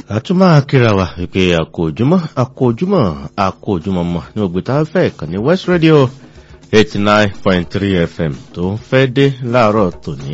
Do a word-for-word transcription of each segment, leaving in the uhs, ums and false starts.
àtúmọ̀ kíra wa wípé àkójúmọ́ àkójúmọ́ àkójúmọ́ mọ́ ní ògbìtà fẹ́ ìkànnì West Radio eighty nine point three F M tó ń fẹ́ dé láàárọ̀ tòní.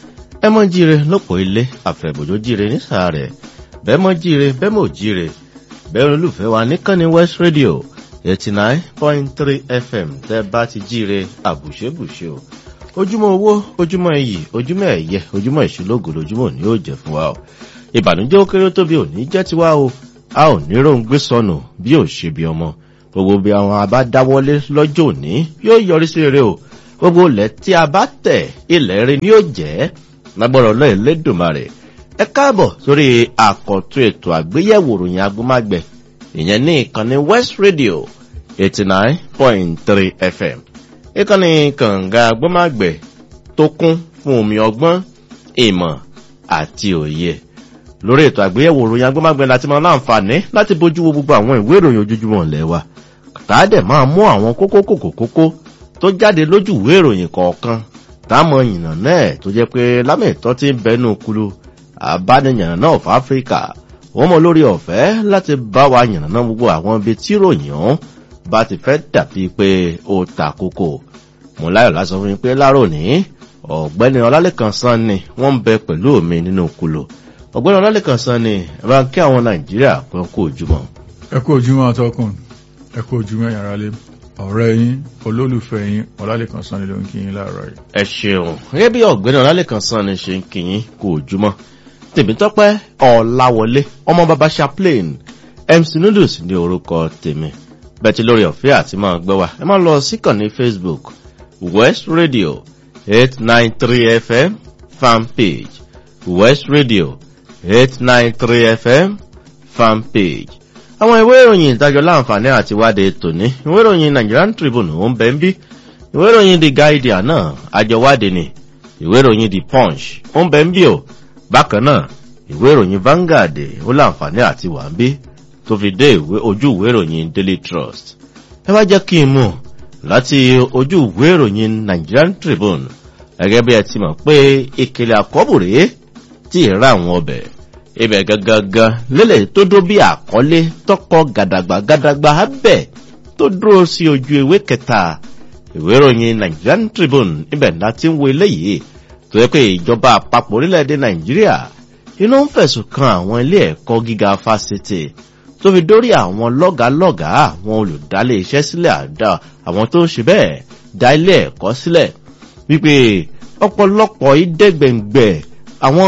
ẹ mọ́ jíire lọ́pọ̀ ilé àfẹ̀bòjó jíire ní sàárẹ̀ bẹ́ẹ̀ mọ́ jíire bẹ́ẹ̀ mọ́ jíire bẹ́ẹ̀ olùfẹ́ wa níkànnì West Radio eighty nine point three F M tẹ́ bá ti jíire àbùṣebùṣe o. ojúmọ́ owó ojúmọ́ iyì ojúmọ́ ẹ̀yẹ ojúmọ́ ìṣúlógún lójúmọ́ ní ó jẹ́ fún wa o. ìbànújẹ́ ó kéré tó bí òní jẹ́ tiwa o a ò ní róńgbé sọnù bí ò ṣe bí ọmọ gbogbo bí àwọn a bá dáwọ́lé lọ́jọ́ òní yóò yọrí sí rere o gbogbo ilẹ̀ tí a bá tẹ̀ ilẹ̀ rẹ̀ ni yóò jẹ́ lágbọ́rọ̀ lọ́ọ̀ lẹ́dùnmarè. ẹ káàbọ̀ sórí àkọ́tún ètò àgbéyẹ̀wò ròyìn agbómágbẹ̀ ìyẹn ní ìkànnì West Radio eighty nine point three F M ìkànnì kànga agbómágbẹ̀ tó kún fún omi ọgbọ́n ìmọ̀ àti òye. lórí ètò àgbéyẹ̀wò ròyìn agbómágbẹ̀ láti máa láǹfààní láti bójú wo gbogbo àwọn ìwé ìròyìn ojoojúmọ́ ilẹ̀ wa tàádẹ̀ máa mú àwọn kókó kòkó kókó tó jáde lójú ìwé ìròyìn kọ̀ọ̀kan táàmù ìyìnà náà tó jẹ́ pé lámẹ̀tọ́ ti ń bẹnu kulu àbániyàn náà fún Áfíríkà wọ́n mọ̀ lórí ọ̀fẹ́ láti bá wa yìnà náà gbogbo àwọn ibi tí ròyìn ọ̀hún bá ti fẹ́ dàbí pé ó ta kókó. mo láyọ̀ lásán fún mi pé láàárọ̀ ní ọ̀gbẹ́ni Ọlálẹ́kan Sanni wọ́n ń bẹ pẹ̀lú mi nínú kulu. ọ̀gbẹ́ni Ọlálẹ́kan Sanni ẹ bá ń kí àwọn Nàìjíríà pé kú ojúmọ́. ẹ kú ojúmọ́ atọ́kùn ẹ kú ojúmọ́ yàrá lé ọ̀rẹ́ yín olólùfẹ́ yín Ọlálẹ́kan Sanni ló ń kí yín láàárọ̀ yìí. ẹ ṣeun gẹ́gẹ́ bí ọ̀gbẹ́ni Ọlálẹ́kan Sanni ṣe ń kí yín kú ojúmọ́. Tèmítọ́pẹ́ Ọláwọlé ọmọ bàbá Chaplain M C Noodles ní orúkọ tèmi bẹ́ẹ̀ tí lórí ọ̀fẹ́ àti máa gbẹ́ wa ẹ máa lọ síkànnì Facebook West Radio eight nine three F M fan page West Radio eight nine three F M fan page. àwọn ìwé ìròyìn ìdájọ́ láǹfààní àti wádìí tòní ìwé ìròyìn Nigerian Tribune ó ń bẹ ń bí ìwé ìròyìn The Guardian náà àjọwádìí ni ìwé ìròyìn The Punch ó ń bẹ ń bí o bákan náà ìwé ìròyìn Vanguard ó láǹfààní àti wà ń bí tó fi dé ojú ìwé ìròyìn Daily Trust. ẹ wá jẹ́ kí n mú láti ojú ìwé ìròyìn Nigerian Tribune gẹ́gẹ́ bí ẹ ti mọ̀ pé ìkìlẹ̀ àkọ́bùrẹ́ tí ì rà àwọn ọbẹ̀ ibẹ̀ gangan lélẹ̀ tó dó bí àkọlé tọkọ gàdàgbà gàdàgbà abẹ́ tó dúró sí ojú ewé kẹta ìwé ìròyìn Nigerian Tribune ibẹ̀ láti ń wo eléyìí tó yẹ pé ìjọba àpapọ̀ orílẹ̀-èdè Nàìjíríà inú ń fẹ̀sùn kan àwọn ilé ẹ̀kọ́ gíga fásitì tó fi dórí àwọn lọ́gàálọ́gàá àwọn olùdálé iṣẹ́ sílẹ̀ àdá àwọn tó ń ṣe bẹ́ẹ̀ dá ilé ẹ̀kọ́ sílẹ̀ wípé ọ̀pọ̀lọpọ̀ ìdẹ́gbẹ̀ngbẹ̀ àwọn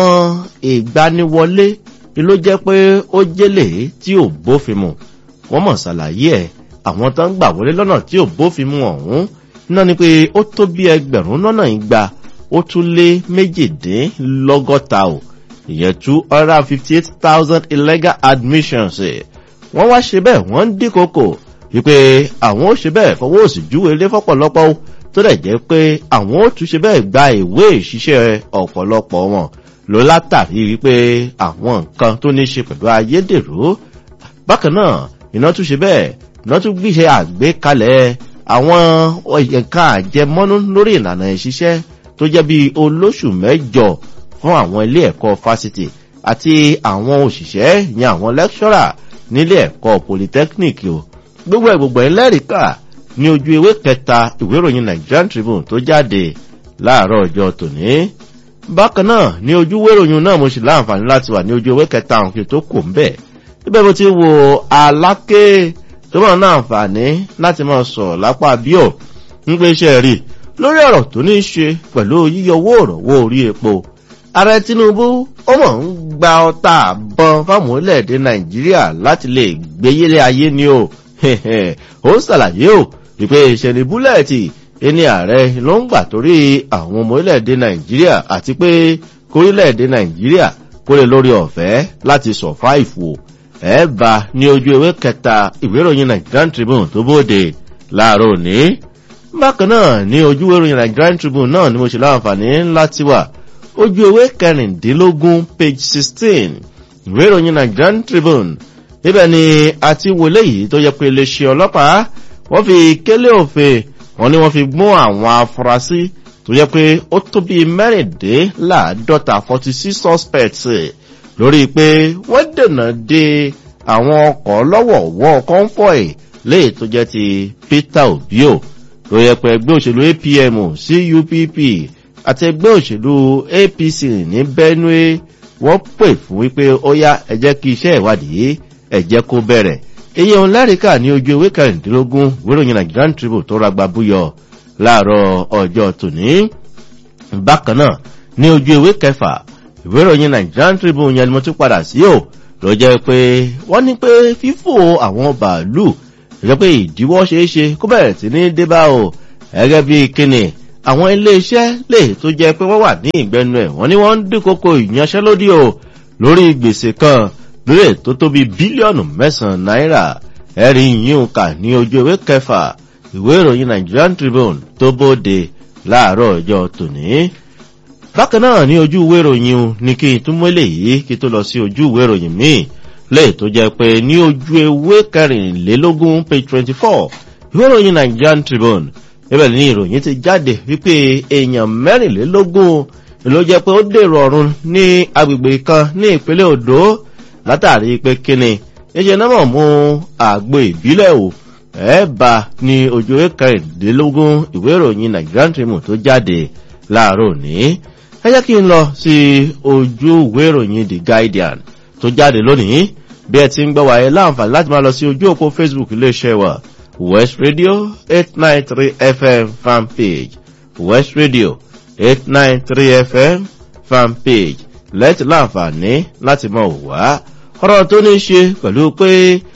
ìgbaniwọlé ló jẹ́ pé ó jẹ́lẹ̀ tí ò bófin mu wọ́n mọ̀ ṣàlàyé ẹ̀ àwọn tó ń gbà wọlé lọ́nà tí ò bófin mu ọ̀hún náà ni pé ó tó bí ẹgbẹ̀rún lọ́nà igba ó tún lé méjìdínlọ́gọ́ta o ìyẹn two hundred and fifty eight thousand illegal admissions wọ́n wá ṣe bẹ́ẹ̀ wọ́n ń dín kókò wípé àwọn ó ṣe bẹ́ẹ̀ fọwọ́ òsì júwe lé fọ́pọ̀lọpọ̀ tó dẹ̀ jẹ́ pé àwọn ó tún ṣe bẹ́ẹ̀ gba ìwé ìṣiṣẹ́ ọ̀pọ̀lọpọ̀ wọn ló látàrí wípé àwọn nǹkan tó ní ṣe pẹ̀lú ayédèrú. bákan náà iná tún ṣe bẹ́ẹ̀ iná tún gbíṣe àgbékalẹ̀ àwọn nǹkan àjẹmọ́nú lórí ìlànà ìṣiṣẹ́ tó jẹ́ bí olóṣù mẹ́jọ fún àwọn ilé ẹ̀kọ́ fásitì àti àwọn òṣìṣẹ́ ní àwọn lẹ́kṣọ́rà nílé ẹ̀kọ́ polytechnic o. gbogbo ẹ̀gbogbo ẹlẹ́rìíkà ní ojú ewé kẹta ìwé ìròyìn Nigerian Tribune tó jáde láàárọ̀ ọjọ́ tòní. bákan náà ní ojú ìwé ìròyìn náà mo sì láǹfààní láti wà ní ojú ewé kẹta àwọn kí tó kò ń bẹ̀. ibẹ̀ mo ti wo Aláké tó máa ń láǹfààní láti máa sọ̀rọ̀ lápá bíò ń gbé iṣẹ́ rí lórí ọ̀rọ̀ tó ní í ṣe pẹ̀lú yíyọ owó òrànwó orí epo. ààrẹ Tinubu ó mọ̀ ń gba ọta àbọn fáwọn orílẹ̀-èdè Nàìjíríà láti lè gbéyélé ayé ni o. ó ń ṣàlàyé o wípé ìṣẹ̀lẹ̀ búlẹ̀tì ẹni ààrẹ ló ń gbà torí àwọn ọmọ orílẹ̀-èdè Nàìjíríà àti pé kórílẹ̀-èdè Nàìjíríà kó lè lórí ọ̀fẹ́ láti sọ̀fáìfù ẹ̀ bá ní ojú ewé kẹta ìwé ìròyìn Nigerian Tribune tó bóde láàárọ̀ òní. bákan náà ní ojú ìwé ìròyìn Nigerian Tribune náà ni mo ṣe láǹfààní láti wà ojú ewé kẹrìndínlógún page sixteen ìwé ìròyìn Nigerian Tribune níbẹ̀ ni a ti wọlé yìí tó yẹ pé iléeṣẹ́ ọlọ́pàá wọ́n fi kélé òfin wọ́n ní wọ́n fi mú àwọn afurasí tó yẹ pé ó tó bíi mẹ́rìndínláàádọ́ta forty six suspects lórí pé wọ́n dènà de àwọn ọkọ̀ lọ́wọ̀ọ̀wọ́ kọ́ńfọ̀ì léè tó jẹ́ ti Peter Obi o tó yẹ pé ẹgbẹ́ òṣèlú A P M C U P P àti ẹgbẹ́ òṣèlú A P C ní Benue wọ́n pè fún wípé ó yá ẹ jẹ́ kí iṣẹ́ ìwádìí ẹ jẹ́ kó bẹ̀rẹ̀ èyí òun lẹ́rìíkà ní ojú ewé kẹrìndínlógún wéròyìn Nigerian Tribune tó ragba búyọ láàárọ̀ ọjọ́ tòní. Bákan náà ní ojú ewé kẹfà ìwéròyìn Nigerian Tribune yẹn ni mo tún padà sí o ló jẹ́ pé wọ́n ní pé fífò àwọn bàálù jẹ́ pé ìdíwọ́ ṣeéṣe kó bẹ̀rẹ̀ sí ní débá o gẹ́gẹ́ bí kíni àwọn iléeṣẹ́ lè tó jẹ́ pé wọ́n wà ní ìgbẹ́nu ẹ̀ wọ́n ní wọ́n ń dúnkokò ìyanṣẹ́lódì o lórí gbèsè kan lórí ètò tó bí bílíọ̀nù mẹ́sàn-án náírà ẹ̀rí yín kà ní ojú ewé kẹfà ìwé ìròyìn Nigerian Tribune tó bóde láàárọ̀ ọjọ́ tòní. Bákan náà ní ojú ìwé ìròyìn ní kí n tún mọ́lẹ̀ yìí kí tó lọ sí ojú ìwé ìròyìn míì lè tó jẹ́ pé ní ojú ewé kẹrìnlélógún page twenty four ìwé ìròyìn Nigerian Tribune ibẹ̀ ní ìròyìn ti jáde wípé èèyàn mẹ́rìnlélógún ló jẹ́ pé ó dèrò ọ̀run ní agbègbè kan ní ìpínlẹ̀ Ondo látàrí pé kíni iṣẹ́ náà mú àgbo ìbílẹ̀ o ẹ̀ẹ́bà ní ojú ewé kẹrìnlélógún ìwé ìròyìn Nigerian Tribune tó jáde láàárọ̀ òní. Ẹ jẹ́ kí n lọ sí ojú ìwé ìròyìn The Guardian tó jáde lónìí bí ẹ ti ń gbọ́ wa ẹ láǹfààní láti máa lọ sí ojú òpó Facebook iléeṣẹ́ wa West Radio eight nine three F M fan page West Radio eight nine three F M fan page lẹ́tì láǹfààní láti mọ̀ wá ọ̀rọ̀ tó ní ṣe pẹ̀lú pé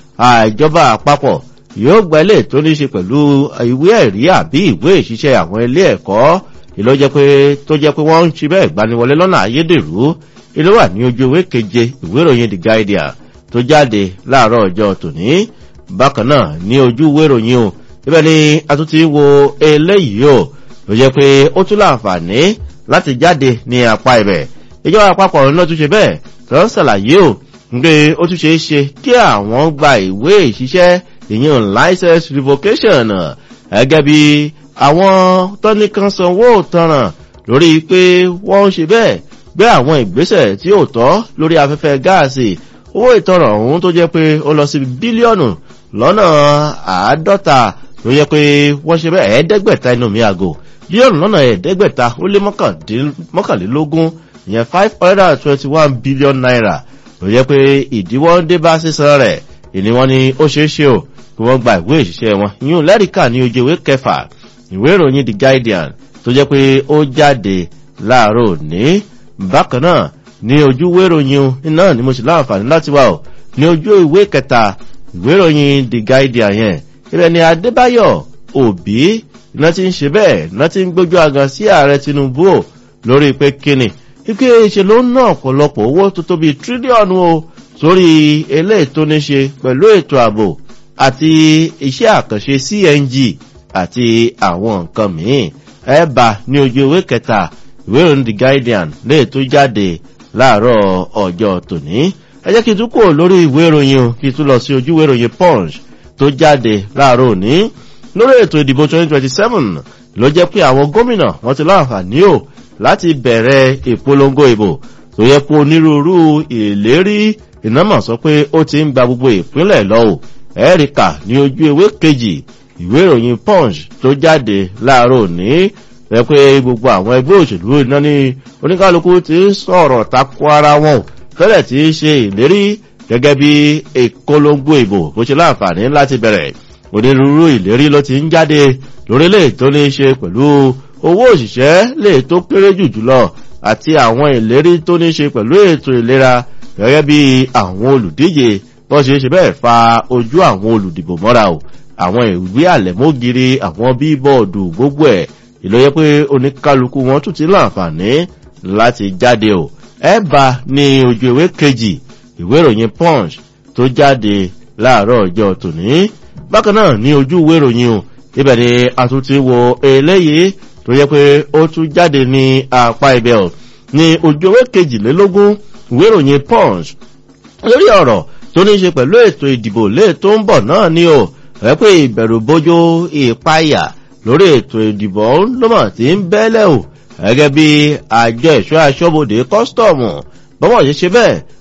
àìjọba àpapọ̀ yóò gbẹ́lẹ̀ tó ní ṣe pẹ̀lú ìwé ẹ̀rí àbí ìwé ìṣiṣẹ́ àwọn ilé ẹ̀kọ́ ìlú jẹ́ pé tó jẹ́ pé wọ́n ń ṣe bẹ́ẹ̀ gbaniwọlé lọ́nà ayédèrú ìlú wà ní ojú ewé keje ìwé ìròyìn The Guardian tó jáde láàárọ̀ ọjọ́ tòní. Bákan náà ní ojú ìwé ìròyìn o ibẹ̀ ni a tún ti wo eléyìí o ló jẹ́ pé ó tún láǹfààní láti jáde ní apá ibẹ̀ ìjọba àpapọ̀ náà tún ṣe bẹ́ẹ̀ tó ń ṣàlàyé o pé ó tún ṣe é ṣe kí àwọn gba ìwé ìṣiṣẹ́ ìyẹn license revocation gẹ́gẹ́ bí àwọn tọ́nìkan sanwó tanràn lórí pé wọ́n ń ṣe bẹ́ẹ̀ gbé àwọn ìgbésẹ̀ tí ó tọ́ lórí afẹ́fẹ́ gáàsì owó ìtanràn ọ̀hún tó jẹ́ pé ó lọ sí bílíọ̀nù lọ́nà àádọ́ta ló jẹ́ pé wọ́n ṣe bẹ́ẹ̀ ẹ̀ẹ́dẹ́gbẹ̀ta inú mi àgò bílíọ̀nù lọ́nà ẹ̀ẹ́dẹ́gbẹ̀ta ó lé mọ́kànlélógún ìyẹn five hundred and twenty one billion naira ló jẹ́ pé ìdíwọ́ ń dé bá sísan rẹ̀ ìní wọn ni ó ṣeé ṣe o kí wọ́n gba ìwé ìṣiṣẹ́ wọn ìyún lẹ́ríkà ní ojú ìwé kẹfà ìwé ìròyìn The Guardian tó jẹ́ pé ó jáde láàárọ̀ òní. Bákan náà ní ojú ìwé ìròyìn náà ni mo sì láǹfààní láti wà ó ní ojú ìwé kẹta ìwé ìròyìn The Guardian yẹn ibẹ̀ ni Adébáyọ̀ Òbí iná ti ń ṣe bẹ́ẹ̀ iná ti ń gbójú agan sí ààrẹ Tinubu o lórí pé kíni ike ṣe ló ń ná ọ̀pọ̀lọpọ̀ owó tó tó bíi tírílíọ̀nù o sórí eléyìí tó ní ṣe pẹ̀lú ètò ààbò àti iṣẹ́ àkànṣe C N G àti àwọn nǹkan míì ẹ̀bà ní ojú ìwé kẹta ìwé ìròyìn The Guardian lè tó jáde láàárọ̀ ọjọ́ tòní. Ẹ jẹ́ kí n tún kò lórí ìwé ìròyìn o kí n tún lọ sí ojú ìwé ìròyìn Punch tó jáde láàárọ̀ òní lórí ètò ìdìbò twenty twenty seven ló jẹ́ pé àwọn gómìnà wọ́n ti láǹfààní o láti bẹ̀rẹ̀ ìpolongo ìbò tó yẹ kó onírúurú ìlérí ìnámọ̀ sọ pé ó ti ń gba gbogbo ìpínlẹ̀ lọ o ẹ̀ríkà ní ojú ewé kejì ìwé ìròyìn Punch tó jáde láàárọ̀ òní rẹ pé gbogbo àwọn ẹgbẹ́ òṣèlú iná ní oníkálukú ti ń sọ̀rọ̀ takò ara wọn tẹ́lẹ̀ tí í ṣe ìlérí gẹ́gẹ́ bí ìpolongo ìbò bó ṣe láǹfààní láti bẹ̀rẹ̀ onírúurú ìlérí ló ti ń jáde lórílẹ̀ tó ní ṣe pẹ̀lú owó òṣìṣẹ́ lè tó kéré jù jùlọ àti àwọn ìlérí tó ní ṣe pẹ̀lú ètò ìlera gẹ́gẹ́ bí àwọn olùdíje wọ́n ṣe ṣe bẹ́ẹ̀ fa ojú àwọn olùdìbò mọ́ra o àwọn ìwé àlẹ̀mọ́gìrì àwọn bíbọ̀ọ̀dù gbogbo ẹ̀ ìlóye pé oníkálukú wọn tún ti láǹfààní láti jáde o ẹ bá ní ojú ìwé kejì ìwé ìròyìn Punch tó jáde láàárọ̀ ọjọ́ tòní. Bákan náà ní ojú ìwé ìròyìn o ibẹ̀ ni a tún ti wo eléyìí tó yẹ pé ó tún jáde ní apá ibẹ̀ o ní ojú ìwé kejìlélógún ìwé ìròyìn Punch lórí ọ̀rọ̀ tó ní ṣe pẹ̀lú ètò ìdìbò lè tó ń bọ̀ náà ni o rẹ̀ pé ìbẹ̀rù bójó ìpáyà lórí ètò ìdìbò ló mọ̀ tí ń bẹ́lẹ̀ o gẹ́gẹ́ bí àjọ ìṣọ́ aṣọ́bodè kọ́sítọ̀mù bọ́mọ̀ ṣe ṣe bẹ́ẹ̀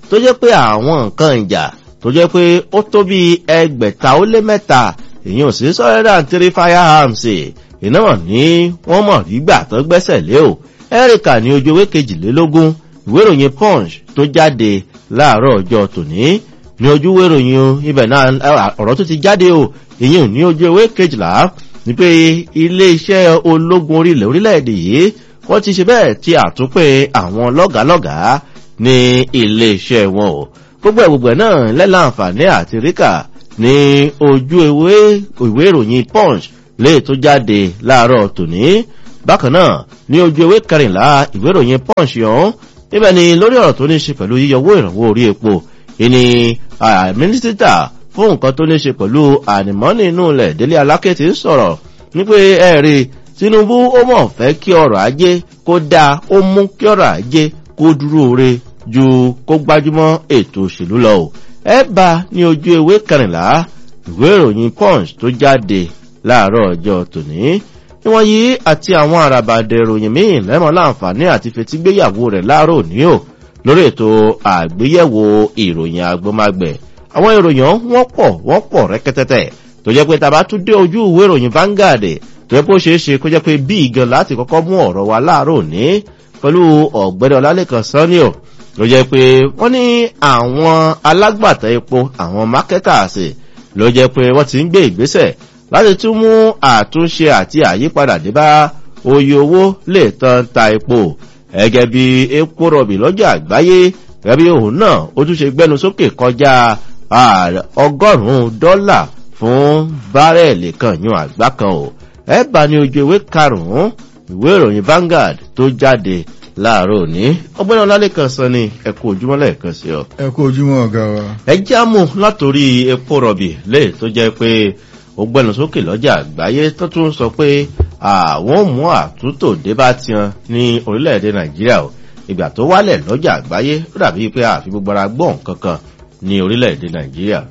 tó jẹ́ pé àwọn nǹkan ìjà tó jẹ́ pé ó tó bí ẹgbẹ̀ta ó lé mẹ́ta èyàn sí sọ́rẹ́dà ń tẹ́rí firearms iná ní wọ́n mọ̀ rígbà tó gbẹ́sẹ̀ lé o ẹ́ríkà ní ojú ewé kejìlélógún ìwé ìròyìn punch tó jáde láàárọ̀ ọjọ́ tòní ní ojú ìwé ìròyìn ibẹ̀ náà ọ̀rọ̀ tó ti jáde o èyàn ní ojú ewé kejìlá ní pé ilé iṣẹ́ ológun orílẹ̀ orílẹ̀-èdè yìí wọ́n ti ṣe bẹ́ẹ̀ ti àtúnpè àwọn lọ́gàálọ́gàá ní ilé iṣẹ́ wọn o gbogbo ẹ̀gbogbo náà lẹ́láǹfààní àti ríkà ní ojú ewé ìwé ìròyìn punch lè tó jáde láàárọ̀ tòní bákan náà ní ojú ewé kẹrìnlá ìwé ìròyìn punch ọ̀hún níbẹ̀ ni lórí ọ̀rọ̀ tó ní ṣe pẹ̀lú yíyọwó ìrànwọ́ orí epo ìní mínísítà fún nǹkan tó ní ṣe pẹ̀lú ànìmọ́nì inú ilẹ̀ délé aláké ti ń sọ̀rọ̀ nípé ẹ̀rí tinubu ó mọ̀ fẹ́ kí ọrọ̀ ajé kó dáa ó mú kí ọrọ̀ ajé kó dúró re ju kó gbájúmọ́ ètò òṣèlú lọ o ẹ bá ní ojú ewé kẹrìnlá ìwé ìròyìn punch tó jáde láàárọ̀ ọjọ́ tòní níwọ̀n yìí àti àwọn àràbàdẹ ìròyìn míì lẹ́mọ̀ láǹfààní àti fetígbéyàwó rẹ̀ láàárọ̀ òní o lórí ètò àgbéyẹ̀wò ìròyìn agbómágbẹ̀ àwọn ìròyìn wọ́n pọ̀ wọ́n pọ̀ rẹ́kẹ́tẹ́tẹ́ tó jẹ́ pé tàbá tún dé ojú ìwé ìròyìn Vanguard tó yẹ kó ṣeé ṣe kó jẹ́ pé bí ìgan láti kọ́kọ́ mú ọ̀rọ̀ wa láàárọ̀ òní pẹ̀lú ọ̀gbẹ́ni ọlálẹ́kan sanni o ló jẹ́ pé wọ́n ní àwọn alágbàtà epo àwọn marketers ló jẹ́ pé wọ́n ti ń gbé ìgbésẹ̀ láti tún mú àtúnṣe àti àyípadà dé bá oye owó lè tán ta epo ẹgẹ́ bí epo rọ̀bì lọ́jà àgbáyé gẹ́gẹ́ bí òun náà ó tún ṣe gbẹ́nu sókè kọjá ọgọ́rùn-ún dọ́là fún bárẹ̀lì kan yún àgbá kan o ẹ bá ní ojú ewé karùn-ún ìwé ìròyìn Vanguard tó jáde láàárọ̀ òní ọgbẹ́ni ọlálẹ́kan sọ ni ẹ kú ojúmọ́ lẹ́ẹ̀kan sí ọ. ẹ kú ojúmọ́ ọ̀gá wa. ẹ já mú látòrí epo rọ̀bì lè tó jẹ́ pé ó gbẹ́nu sókè lọ́jà àgbáyé tó tún sọ pé àwọn mú àtúntò débá tiwọn ní orílẹ̀-èdè Nàìjíríà o ìgbà tó wálẹ̀ lọ́jà àgbáyé ó dàbí pé àfi gbogbo ara gbọ́n kankan ní orílẹ̀-èdè Nàìjíríà.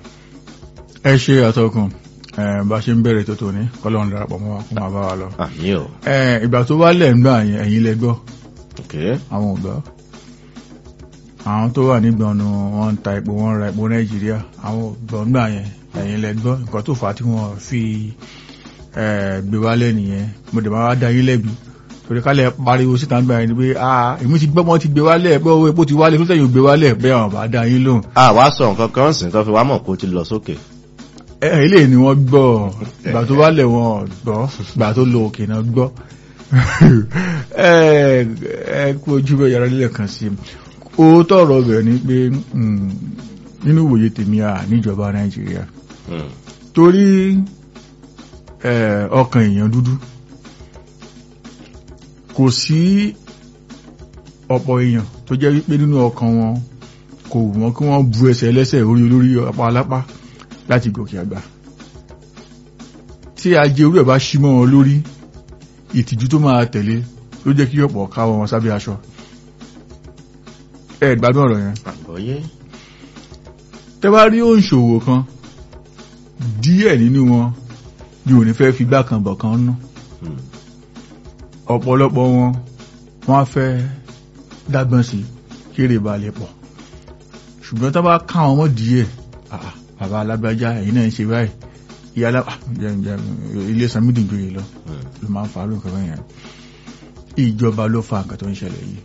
ẹ ṣe àtọkùn bá ṣe ń bẹ̀rẹ̀ tó tòní kọ́lọ́n darapọ̀ mọ́ wa kó máa bá wa lọ. àmì o. ìgbà tó wálẹ̀ ń gbà yẹn ẹ̀yin lẹ gbọ́. Okay. àwọn ògbà àwọn tó wà nígbọ̀nù wọn ń ta epo wọn ra epo Nàìjíríà àwọn ògbọ̀ngbà yẹn ẹ̀yin lẹ gbọ́ nǹkan tó fà á tí wọ́n fi gbé wálẹ̀ nìyẹn mo dẹ̀ máa wá dá yín lẹ́bi torí kálẹ̀ pariwo síta ń gbà yẹn ni pé ah èmi ti gbọ́ mọ́ ti gbé wálẹ̀ pé owó epo ti wálẹ̀ tó tẹ̀yìn gbé wálẹ̀ bẹ́ẹ̀ àwọn bá dá yín lóhùn. àwa sọ nǹkan kan sì nǹkan fi wá mọ̀ kó ti lọ sókè. ẹ ilé ni wọ́n gbọ́ ìgbà tó wálẹ̀ wọn gbọ́ ìgbà tó lọ òkè náà gbọ́ ẹ kú ojú bẹ yàrá lílẹ̀ kan sí òótọ́ ọ̀rọ̀ bẹ̀ ni pé nínú ìwòye tèmi à níjọba Nàìjíríà torí ọkàn èèyàn dúdú kò sí ọ̀pọ̀ èèyàn tó jẹ́ wípé nínú ọkàn wọn kò wọ́n kí wọ́n bu ẹsẹ̀ ẹlẹ́sẹ̀ orí olórí apá alápá láti gòkè àgbà tí ajé orí ẹ̀ bá ṣí mọ́ wọn lórí ìtìjú tó máa tẹ̀lé ló jẹ́ kí ọ̀pọ̀ káwọ́ wọn sábẹ́ aṣọ ẹ gbádùn ọ̀rọ̀ yẹn. àgbọ́yé. tẹ́ bá rí òǹṣòwò kan díẹ̀ nínú wọn ni ò ní fẹ́ fi gbá kan bọ̀ kan nú ọ̀pọ̀lọpọ̀ wọn wọ́n á fẹ́ dágbọ́n sí kéré balẹ̀ pọ̀ ṣùgbọ́n tẹ́ bá ká wọn mọ́ díẹ̀ bàbá alágbájá ẹ̀yin náà ń ṣe báyìí ìyálà ilé samidi ìjòyè lọ ló máa ń fa àrùn kan yẹn ìjọba ló fa nǹkan tó ń ṣẹlẹ̀ yìí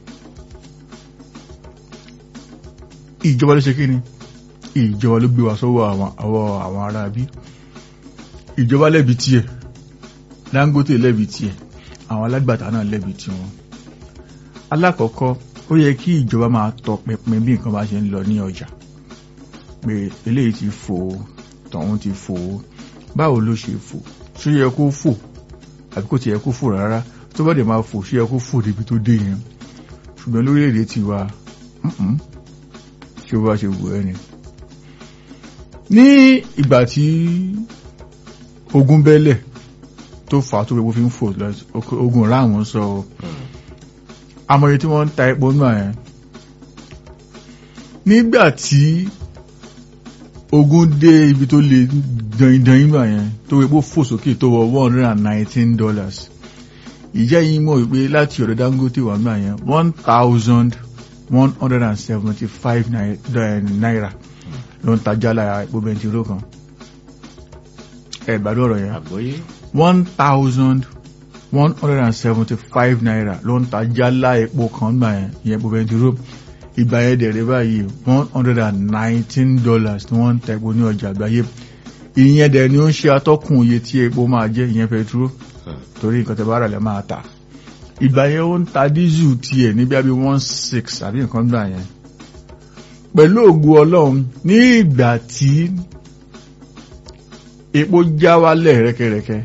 ìjọba ló ṣe kí ni ìjọba ló gbé wa sọ́wọ́ àwọn ará bí ìjọba lẹ́bi tiẹ̀ Dangote lẹ́bi tiẹ̀ àwọn alágbàtà náà lẹ́bi tiwọn alákọ̀ọ́kọ́ ó yẹ kí ìjọba máa tọpinpin bí nǹkan bá ṣe ń lọ ní ọjà pé eléyìí ti fò tọ̀hún ti fò báwo ló ṣe fò ṣó yẹ kó fò àbí kò ti yẹ kó fò rárá tó bá dẹ̀ máa fò ṣó yẹ kó fò débi tó dé yẹn ṣùgbọ́n lórílẹ̀-èdè ti wa ṣé ó bá ṣe wù ẹ́ ni. ní ìgbà tí ogun bẹ́lẹ̀ tó fà á tó gbogbo fi ń fò ogun ráwọn sọ amọ̀ye tí wọ́n ń ta epo náà yẹn nígbà tí ogun dé ibi tó lè dandan ìgbà yẹn tó epo fò sókè tó wọ one hundred and nineteen dollars ìjẹ́ yìí mọ̀ wípé láti ọ̀dọ̀ Dangote wà náà yẹn one thousand one hundred and seventy five naira ló ń ta jálá epo bẹntiró kan. ẹ gbádùn ọ̀rọ̀ yẹn. àgbóyé. one thousand one hundred and seventy five naira ló ń ta jálá epo kan gbà yẹn ìyẹn epo bẹntiró. ìgbà yẹn dẹ̀rẹ̀ báyìí one hundred and nineteen dollars ni wọ́n ń ta epo ní ọjà àgbáyé. ìyẹn dẹ̀ ni ó ń ṣe atọ́kùn iye tí epo máa jẹ́ ìyẹn pẹtiró torí nǹkan tẹ́ bá rà lẹ́ máa tà. ìgbà yẹn ó ń ta dísù tiẹ̀ ní bí i one six àbí nǹkan gbà yẹn. pẹ̀lú ògùn ọlọ́run ní ìgbà tí epo já wálẹ̀ rẹ́kẹrẹ́kẹ́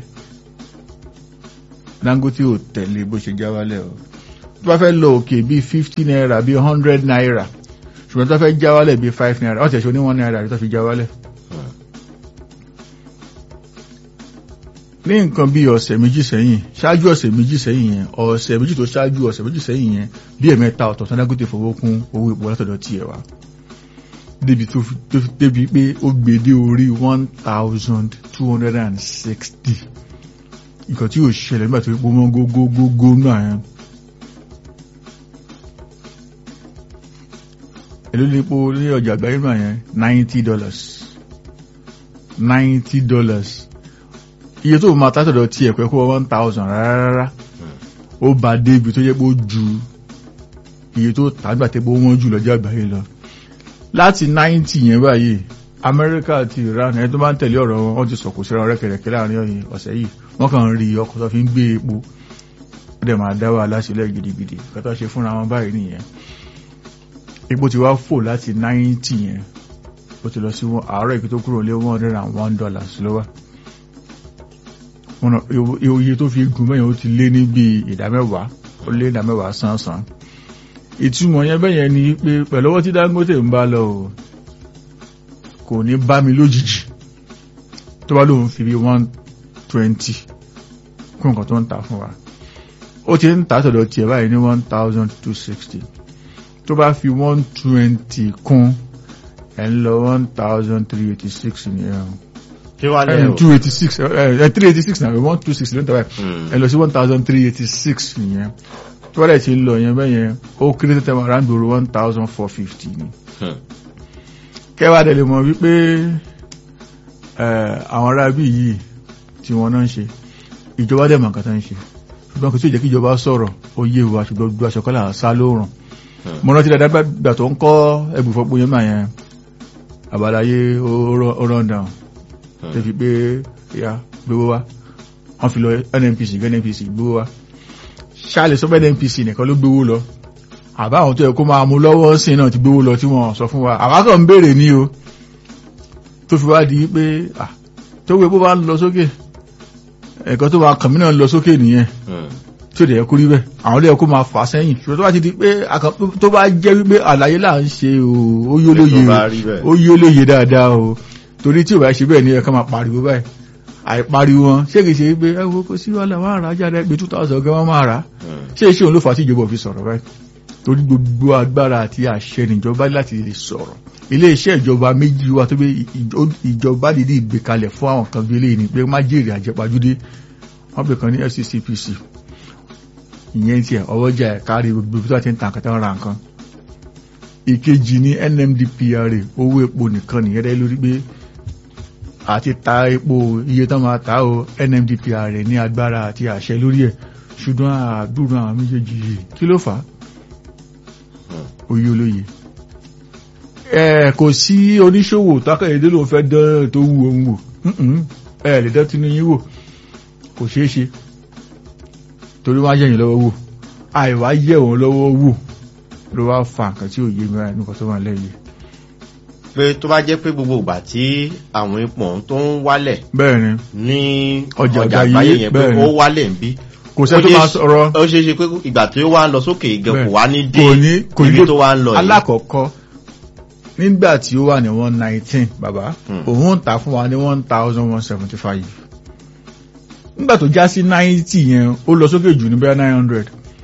Dangote ò tẹ̀lé bó ṣe já wálẹ̀ o. tó bá fẹ́ lọ òkè bíi fifty naira bíi hundred naira ṣùgbọ́n tó fẹ́ já wálẹ̀ bíi five naira ọ̀tẹ̀ ṣe ní one naira rí tó fi já wálẹ̀. ní nǹkan bí ọ̀sẹ̀ méjì sẹ́yìn ṣáájú ọ̀sẹ̀ méjì sẹ́yìn yẹn ọ̀sẹ̀ méjì tó ṣáájú ọ̀sẹ̀ méjì sẹ́yìn yẹn bí ẹ̀mẹ́ta ọ̀tọ̀ Dangote fowó kún owó epo látọ̀dọ̀ tiẹ̀ wá débi tó débi pé ó gbèdé orí one thousand two hundred and sixty nǹkan tí yóò ṣẹlẹ̀ nígbà tó epo mọ́ gógógógó náà yẹn. èló ní epo ní ọjà àgbáyé náà yẹn ninety dollars ninety dollars iye tó máa tátọ̀dọ̀ tí ẹ̀kọ́ ẹ̀kọ́ one thousand rárá ó bá débi tó jẹ́ pé ó ju iye tó tàgbà tẹ́gbó wọ́n jù lọ́jọ́ àgbáyé lọ. láti ninety yẹn báyìí Amẹ́ríkà àti Iran ẹni tó máa ń tẹ̀lé ọ̀rọ̀ wọn wọ́n ti sọ̀kò síra rẹ́kẹ̀rẹ̀kẹ́ láàrin ọ̀sẹ̀ yìí wọ́n kàn ń rí ọkọ̀ tó fi ń gbé epo ó dẹ̀ máa dá wàhálà sílẹ̀ gidigidi kọ́tà ṣe fúnra wọn báyìí nìyẹn. epo ti wá fò láti ninety yẹn ó ti lọ sí àárọ̀ ìpín tó kúrò lé one hundred and one dollars lọ́wọ́ iye tó fi gùn mẹ́yàn ó ti lé ní bí ìdámẹ́wàá ó lé ìdámẹ́wàá sánsan. ìtumọ̀ yẹn bẹ́yẹn ni pé pẹ̀lú ọwọ́ tí Dangote ń bá lọ kò ní bá mi lójijì tó bá lóun fi bí one twenty kún nǹkan tó ń ta fún wa. ó ti ń ta tọ̀dọ̀ tiẹ̀ báyìí ní one thousand two sixty tó bá fi one twenty kún ẹ̀ ń lọ one thousand three eighty six nìyẹn two eighty six three eighty six náà one two six ló ń tẹ̀wé ẹ lọ sí one thousand three eighty six nìyẹn tó wọ́n dẹ̀ ti lọ yẹn bẹ́ẹ̀ yẹn ó kéré tẹ́tẹ́ máa ráńdòrò one thousand four fifty ni. kẹwàá dẹ̀ lè mọ̀ wípé àwọn ará bí yìí tí wọ́n náà ń ṣe ìjọba dẹ̀ mọ̀ nǹkan tó ń ṣe ṣùgbọ́n kò tí ì jẹ́ kí ìjọba sọ̀rọ̀ ó yé wa ṣùgbọ́n gbogbo aṣọ kọ́là sá lóòrùn. mo rántí dáadáa gbà tó ń kọ́ ẹgbùfọ́pọ̀ yẹn máa yẹn àbáláyé ó run down tẹ́fi pé ya gbówó wá wọ́n fi lọ N N P C N N P C gbówó wá ṣáàlì sọ pé N N P C nìkan ló gbówó lọ àbá àwọn tó yẹ kó máa mú lọ́wọ́ sí náà ti gbówó lọ tí wọ́n sọ fún wa àwákọ̀ ń béèrè ní o tó fi wá di pé tó wé bó bá ń lọ sókè ẹ̀kọ́ tó máa kàmí náà lọ sókè nìyẹn tí ó dẹ̀ kú rí bẹ́ẹ̀ àwọn olóyè kó máa fà sẹ́yìn ṣùgbọ́n tó bá ti di pé tó bá jẹ́ wípé àlàyé là ń ṣe ó yí olóye dáadáa o torí tí ò bá ṣe bẹ́ẹ̀ ní ẹ̀ka máa pariwo báyìí àìpariwo wọn ṣé kìí ṣe pé ẹwọ kò sí wàhálà wọn àrà jáde pé two thousand gan wọn máa rà ṣé iṣẹ́ òun ló fà á tí ìjọba fi sọ̀rọ̀ báyìí torí gbogbo agbára àti àṣẹ níjọba láti lè sọ̀rọ̀ ilé iṣẹ́ ìjọba méjì wa tó pé ìjọba dìde ìgbékalẹ̀ fún àwọn kan bí eléyìí ni pé má jèrè àjẹpajúdé wọn pè kan ní F C C P C ìyẹn tiẹ̀ ọwọ́jà ẹ̀ kárí gbogbo tó ti ń ta nǹkan tó ń ra nǹkan ìkejì ní N M D P R A owó epo nìkan nìyẹn dẹ́ lórí pé àti ta epo iye tán máa ta o N M D P R A ní agbára àti àṣẹ lórí ẹ̀ ṣùgbọ́n àdúrà àwọn méjèèjì yìí kí ló fà á oyè olóye ẹ kò sí oníṣòwò tákàyédé ló fẹ́ dán tó wù ohun wò ẹ lè dán tinú yín wò kò ṣeé ṣe torí wọ́n á yẹ̀yìn lọ́wọ́ wò àìwá yẹ̀ wọ́n lọ́wọ́ wò ló wá fa nǹkan tí ò yé mi rà nǹkan tó wà lẹ́yìn. pé tó bá jẹ́ pé gbogbo ìgbà tí àwọn ipò tó ń wálẹ̀ bẹ́ẹ̀ni ní ọjà àgbáyé yẹn pé ó wálẹ̀ ń bí kò sẹ́ tó máa sọ̀rọ̀ ó ṣeé ṣe pé ìgbà tí ó wá ń lọ sókè ìgẹ̀ kò wá ní dé ibi tó wá ń lọ yìí. alákọ̀ọ́kọ́ nígbà tí ó wà ní one nineteen bàbá òun ń tà fún wa ní one thousand one seventy five nígbà tó já sí ninety yẹn ó lọ sókè jù ní bẹ́ẹ̀ nine hundred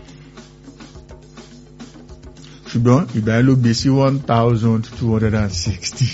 ṣùgbọ́n ìgbà yẹn ló gbé sí one thousand two hundred and sixty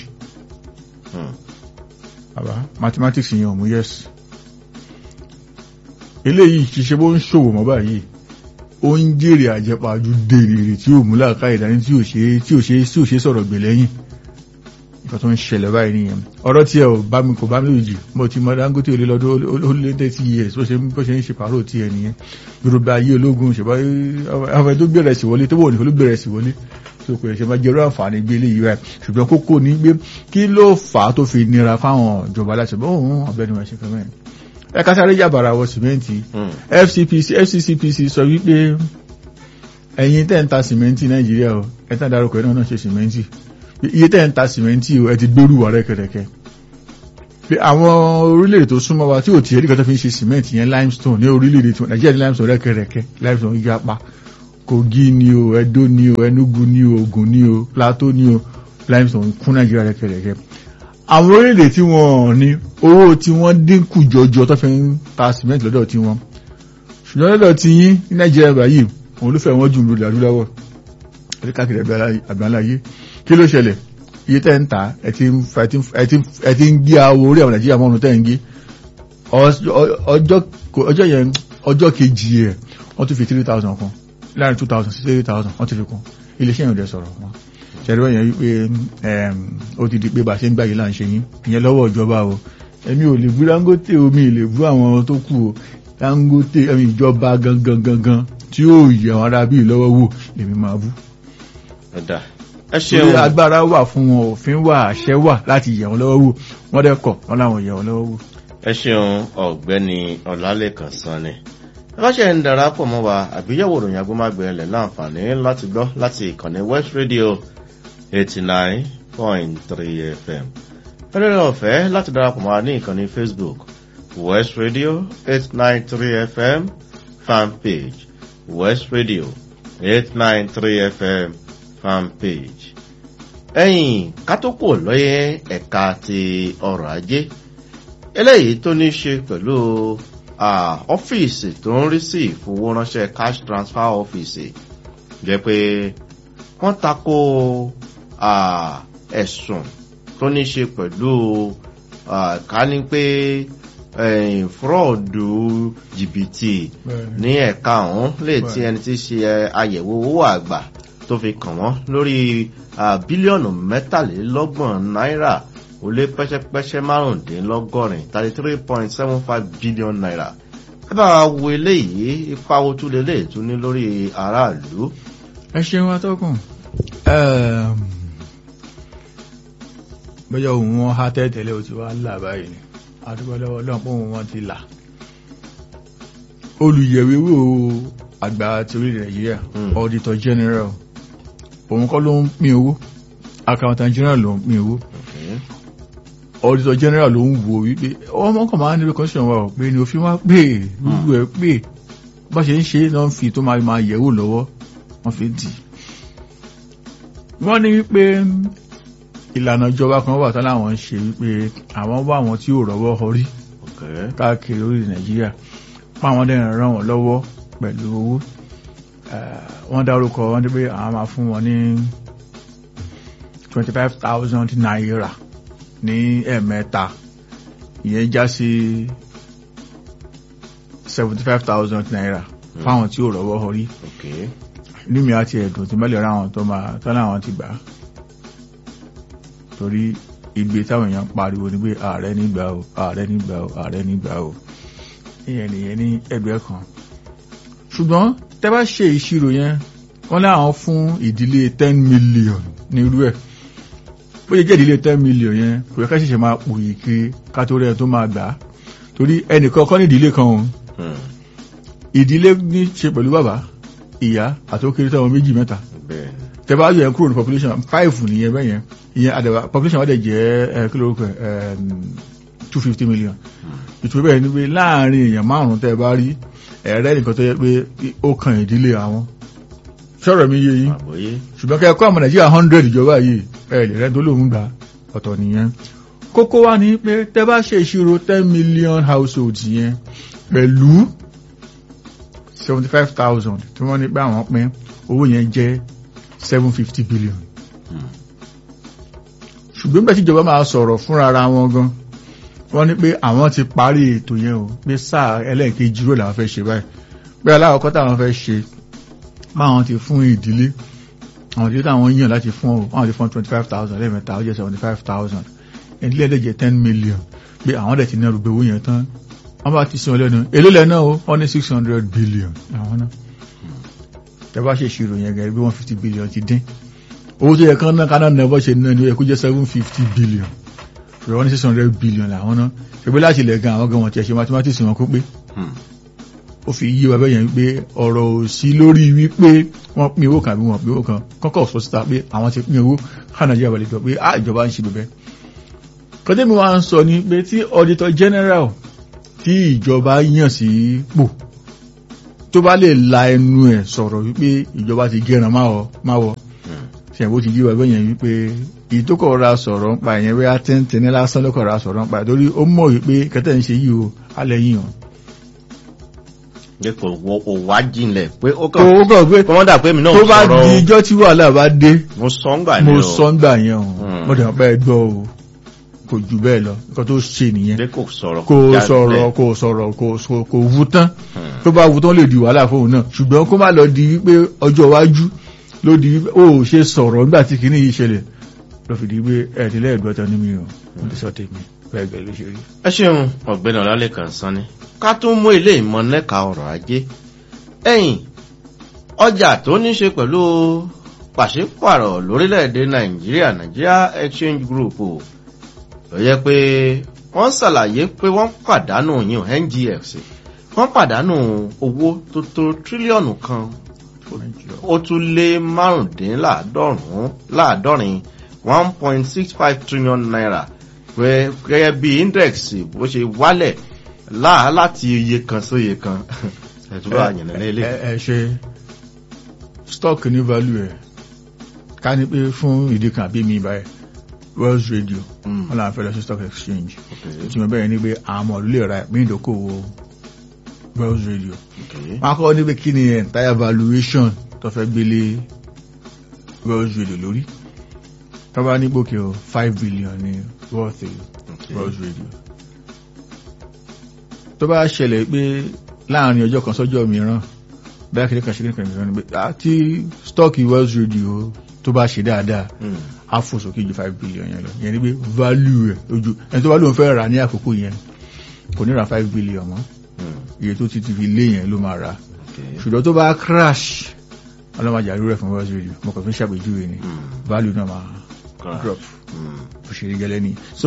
bàbá mathematics yẹn ò mú yes eléyìí kì í ṣe bó ń ṣòwò mọ́ báyìí ó ń jèrè àjẹpàjù dèrèrè tí ò mú làákà ìdání tí ò ṣe tí ò ṣe tí ò ṣe sọ̀rọ̀ gbè lẹ́yìn nǹkan tó ń ṣẹlẹ̀ báyìí nìyẹn ọ̀rọ̀ tí ẹ ò bá mi kò bá mi lòdì mo ti mọ Dangote olè lọ́dún ó lé thirty years bó ṣe bó ṣe ń ṣe pàrọ̀ tí ẹ nìyẹn yorùbá ayé ológun ṣèbá àwọn tó gbèrè sí wọlé tó wọ̀ nìkan ló gbèrè sí wọlé tó pè ṣe máa jẹ́rú àǹfààní gbé ilé yìí rẹ̀ ṣùgbọ́n kókó ní gbé kí ló fà á tó fi nira fáwọn ìjọba láti bọ́ òun ọ̀bẹ́ni wọn ṣe fẹ́ mẹ́rin ẹ̀ka sáré yàbàrà wọ sìmẹ́ǹtì F C P C F C C P C sọ wípé ẹ̀yin tẹ́ ń ta sìmẹ́ǹtì Nàìjíríà o ẹ̀ tán dárúkọ ẹ̀ náà ṣe sìmẹ́ǹtì iye tẹ́ ń ta sìmẹ́ǹtì o ẹ ti gbérù wà rẹ́kẹ̀rẹ́kẹ́ pé àwọn orílẹ̀-èdè tó súnmọ́ wa tí ò tiẹ̀ nìkan tó fi ń ṣe sìmẹ́ǹtì yẹn limestone ní orílẹ̀-èdè tí Nàìjíríà ní limestone rẹ́kẹ̀rẹ́kẹ́ limestone yapa Kogi ni o Edo ni o Enugu ni o Ogun ni o Plateau ni o limestone kún Nàìjíríà rẹ́kẹ̀rẹ́kẹ́ àwọn orílẹ̀-èdè tí wọ́n ní owó tí wọ́n dínkù jọjọ tó fi ń ta sìmẹ́ǹtì lọ́dọ̀ tí wọ́n ṣùgbọ́n lọ́dọ̀ tí yín ní Nàìjíríà báyìí òun ló fẹ́ wọ́n jù lórí adúláwọ̀ ẹ̀rí káàkiri àgbáńláyé kí ló ṣẹlẹ̀ iye tẹ́ ń ta ẹ ti ń gé àwọ̀ orí àwọn Nàìjíríà mọ́rún tẹ́ ń gé ọjọ́ yẹn ọjọ́ kejì ẹ̀ wọ́n tún fi three thousand kan láàrin two thousand sí three thousand wọ́n ti fi kún iléeṣẹ́ ìrìnlẹ̀ sọ̀rọ̀ wọn ṣẹ̀rọ yẹn wípé ó ti di pé bá ṣe ń gbáyé là ń ṣe yín ìyẹn lọ́wọ́ ìjọba o èmi ò lè bú Dangote o mi lè bú àwọn tó kù o Dangote ẹ̀mí ìjọba gangan gangan tí ó yẹ àwọn ará bíi lọ́wọ́ wò lèmi máa bú. ẹ ṣeun orí agbára wà fún wọn òfin wà àṣẹ wà láti yẹ wọn lọ́wọ́ wò wọ́n dẹ́ kọ̀ wọ́n láwọn yẹ wọn lọ́wọ́ wò. ẹ ṣeun ọ̀gbẹ́ni Ọlálékan Sanni ránṣẹ́ ń darapọ̀ mọ́ wa àgbéyẹ̀wò ìròyìn agbómágbẹ̀ẹ́lẹ̀ láǹfààní láti gbọ́ láti ìkànnì West Radio eighty nine point three F M. ẹlẹ́rìí ọ̀fẹ́ láti darapọ̀ mọ́ wa ní ìkànnì Facebook West Radio eight nine three F M fan page West Radio eight nine three F M fan page. ẹ̀yìn kátókò lọ́yẹ̀ ẹ̀ka ti ọrọ̀ ajé eléyìí tó ní ṣe pẹ̀lú ọ́fíìsì tó ń rí sí ìfowóránṣẹ́ cash transfer ọ́fíìsì jẹ́ pé wọ́n tako ẹ̀sùn tó ní ṣe pẹ̀lú ká ní pé fúrọ́ọ̀dù jìbìtì ní ẹ̀ka ọ̀hún lè tí ẹni tí ṣe àyẹ̀wò owó àgbà tó fi kàn wọ́n lórí bílíọ̀nù mẹ́tàlélọ́gbọ̀n náírà ó lé pẹ́ṣẹ́pẹ́ṣẹ́ márùndínlọ́gọ́rin thirty three point seven five billion naira. ẹ bá wo eléyìí ipa wo tún lélẹ̀ tún ní lórí aráàlú. ẹ ṣeun atọ́kùn bóyá òun wọn há tẹ́tẹ̀lẹ́ ó ti wá là báyìí ni àdúgbò lọ́wọ́ ọlọ́pọ̀ òun wọn ti là. olùyẹ̀wéwò àgbà ti orílẹ̀ Nàìjíríà auditor general òun kọ́ ló ń pín owó accountant general ló ń pín owó auditor general ló ń wo wípé ọmọ kan máa ń níbi constitution wa ò pé ni òfin wá pé gbogbo ẹ̀ pé bá ṣe ń ṣe náà fi tó máa máa yẹ̀wò lọ́wọ́ wọ́n fi dì. wọ́n ní wípé ìlànà ìjọba kan wà tán láwọn ń ṣe wípé àwọn wá àwọn tí ò rọ́wọ́ họrí káàkiri orí Nàìjíríà pa àwọn dẹ́rìn ràn wọ́n lọ́wọ́ pẹ̀lú owó. wọ́n dárúkọ wọ́n ní pé àwọn máa fún wọn ní twenty five thousand naira ní ẹ̀mẹ́ta ìyẹn já sí seventy five thousand naira fáwọn tí ò rọ́wọ́ họrí. inú mi àti ẹ̀dùn tí mẹ́lẹ̀ ráwọn tó máa tán láwọn ti gbà torí igbe táwọn èèyàn pariwo ní pé ààrẹ nígbà o ààrẹ nígbà o ààrẹ nígbà o ìyẹn nìyẹn ní ẹgbẹ́ kan. ṣùgbọ́n tẹ́ bá ṣe ìṣirò yẹn wọ́n láwọn fún ìdílé ten million ní irú ẹ̀ ó yẹ jẹ́ ìdílé ten million yẹn kò yẹ ká ṣẹ̀ṣẹ̀ máa pòyì kiri ká tó rẹ̀ tó máa gbà á torí ẹnìkan kọ́ ní ìdílé kan òun ìdílé ní ṣe pẹ̀lú bàbá ìyá àti ó kéré tó àwọn méjì mẹ́ta tẹ́bá yọ ẹ̀ kúrò ní population five nìyẹn bẹ́yẹn ìyẹn àdàbà population wọ́n dẹ̀ jẹ́ kílórúkọ two fifty million ìtumọ̀ bẹ́ẹ̀ ni pé láàrin èèyàn márùn-ún tẹ́ bá rí ẹ̀rẹ́ nìkan tó yẹ pé ó kan ìdílé àwọn sọ̀rọ̀ mi yé yín ṣùgbọ́n kẹ́ kọ́ àmọ́ Nàìjíríà hundred ìjọba yìí ẹ̀ lè rẹ́ tó lóun gbà ọ̀tọ̀ nìyẹn. kókó wá ní pé tẹ́ bá ṣe ìṣirò ten million households yẹn pẹ̀lú seventy five thousand tí wọ́n ní pé àwọn pín owó yẹn jẹ́ seven fifty billion. ṣùgbọ́n bẹ́ẹ̀ tí ìjọba máa sọ̀rọ̀ fúnra ara wọn gan wọ́n ní pé àwọn ti parí ètò yẹn o pé sáà ẹlẹ́ẹ̀kejì rò làwọn fẹ́ ṣe báyìí pé aláwọ̀kọ́ táwọn fẹ́ ṣe báwọn ti fún ìdílé àwọn ìdílé táwọn yàn láti fún ọ àwọn ti fún twenty five thousand lẹ́ẹ̀mẹ́ta ó jẹ́ seventy five thousand ìdílé ẹ̀dẹ̀jẹ̀ ten million pé àwọn dẹ̀ ti ná rúgbẹ́ owó yẹn tán wọ́n bá ti sin ọlẹ́nu èló lẹ́ náà ó wọ́n ní six hundred billion àwọn náà tẹ́ bá ṣe ìṣirò yẹn gẹ̀rẹ́ bí one fifty billion ti dín owó tó yẹ kán náà kaná náà bọ́ ṣe náà ni ó yẹ kó jẹ́ seven fifty billion rẹ̀ wọ́n ní six hundred billion làwọn náà ṣùgbọ́n láti ilẹ̀ gan àwọn gan wọn ti ẹ̀ ṣe mathematics wọn kó pé ó fi yí wa bẹ́yẹn wípé ọ̀rọ̀ ò sí lórí wípé wọ́n pín owó kan àbí wọ́n pín owó kan kọ́kọ́ sọ síta pé àwọn ti pín owó ká Nàìjíríà wà lè jọ pé á ìjọba ń ṣe bẹ̀bẹ̀. kọ́tẹ́mi wa ń sọ ni pé tí auditor general tí ìjọba yàn sí pò tó bá lè la ẹnu ẹ̀ sọ̀rọ̀ wípé ìjọba ti gẹ́ran máwọ̀ ṣẹ̀bó ti yí wa bẹ́yẹn wípé ìtókọ̀ ra sọ̀rọ̀ ń pa ìyẹn wíwá tẹ́ntẹ́ ní lásán lókọ̀ ra sọ̀rọ̀ ń pa torí ó mọ̀ wípé kẹ́tẹ́ ń ṣe yìí o alẹ́ yìí hàn kò wò wá jinlẹ̀ pé ó kàn ó kàn pé kọ́mọ́dà pé mi náà tó bá sọ̀rọ̀ di ijọ́ tí wàhálà bá dé mo sọ́ngbà ni o mo sọ́ngbà yẹn o mo dẹ̀ pẹ́ gbọ́ o kò jù bẹ́ẹ̀ lọ nǹkan tó ṣe nìyẹn pé kò sọ̀rọ̀ kò sọ̀rọ̀ kò sọ̀rọ̀ kò wú tán tó bá wú tán lè di wàhálà fóun náà ṣùgbọ́n kó má lọ di wípé ọjọ́ iwájú ló di wípé ó ṣe sọ̀rọ̀ nígbà tí kìíní yìí ṣẹlẹ̀ lọ fi di wípé ẹ̀ẹ́dínlẹ́ ẹ̀dọ́ta ní mi ò mo ti sọ tèmi bẹ́ẹ̀ gẹ́gẹ́ ló ṣe rí. ẹ ṣeun ọ̀gbẹ́ni Ọlálékan Sanni ká tún mú ilé ìmọ̀ lẹ́ka ọrọ̀ ajé ẹ̀yìn ọjà tó ní ṣe pẹ̀lú pàṣípàrọ̀ lórílẹ̀‐èdè Nàìjíríà Nigeria Exchange Group ló yẹ pé wọ́n ṣàlàyé pé wọ́n pàdánù yín N G X wọ́n pàdánù owó tó tó tírílíọ̀nù kan ó tún lé márùndínláàádọ́rùn láàádọ́rin one point six five trillion naira pé gẹ́gẹ́ bí index bó ṣe wálẹ̀ láà láti iye kan sóye kan ẹ̀túbà àyànnà ilé. ẹ ṣe stock ní value ẹ̀ ká ní pé fún ìdí kan àbí mi báyìí Wells Radio wọn làwọn fẹ́ lọ sí stock exchange tí mo bẹ̀rẹ̀ ní pé àwọn ọmọ ìlú lè ra ìpín ìdókòwò Wells Radio wọn kọ́ ní pé kí ni entire valuation tó fẹ́ gbélé Wells Radio lórí tó bá ní gbòkè o five billion ní worth Wells Radio tó bá ṣẹlẹ̀ pé láàrin ọjọ́ kan sọ́jọ́ mìíràn bẹ́ẹ̀ kìí kan ṣe kìí kan mìíràn ni pé àti stọ́ọ̀kì Wells Radio tó bá ṣe dáadáa á fò sókè ju five billion yẹn lọ yẹn ni pé value rẹ̀ ojú ẹni tó bá lóun fẹ́ rà ní àkókò yẹn kò ní ra five billion mọ́ iye tó ti ti fi lé yẹn ló máa ra ṣùgbọ́n tó bá crash ọlọ́mọdé àrúrẹ̀ fún Wells Radio mo kàn fi ṣàpèjúwe ni value náà máa drop bó ṣe rí gẹ́lẹ́ ni so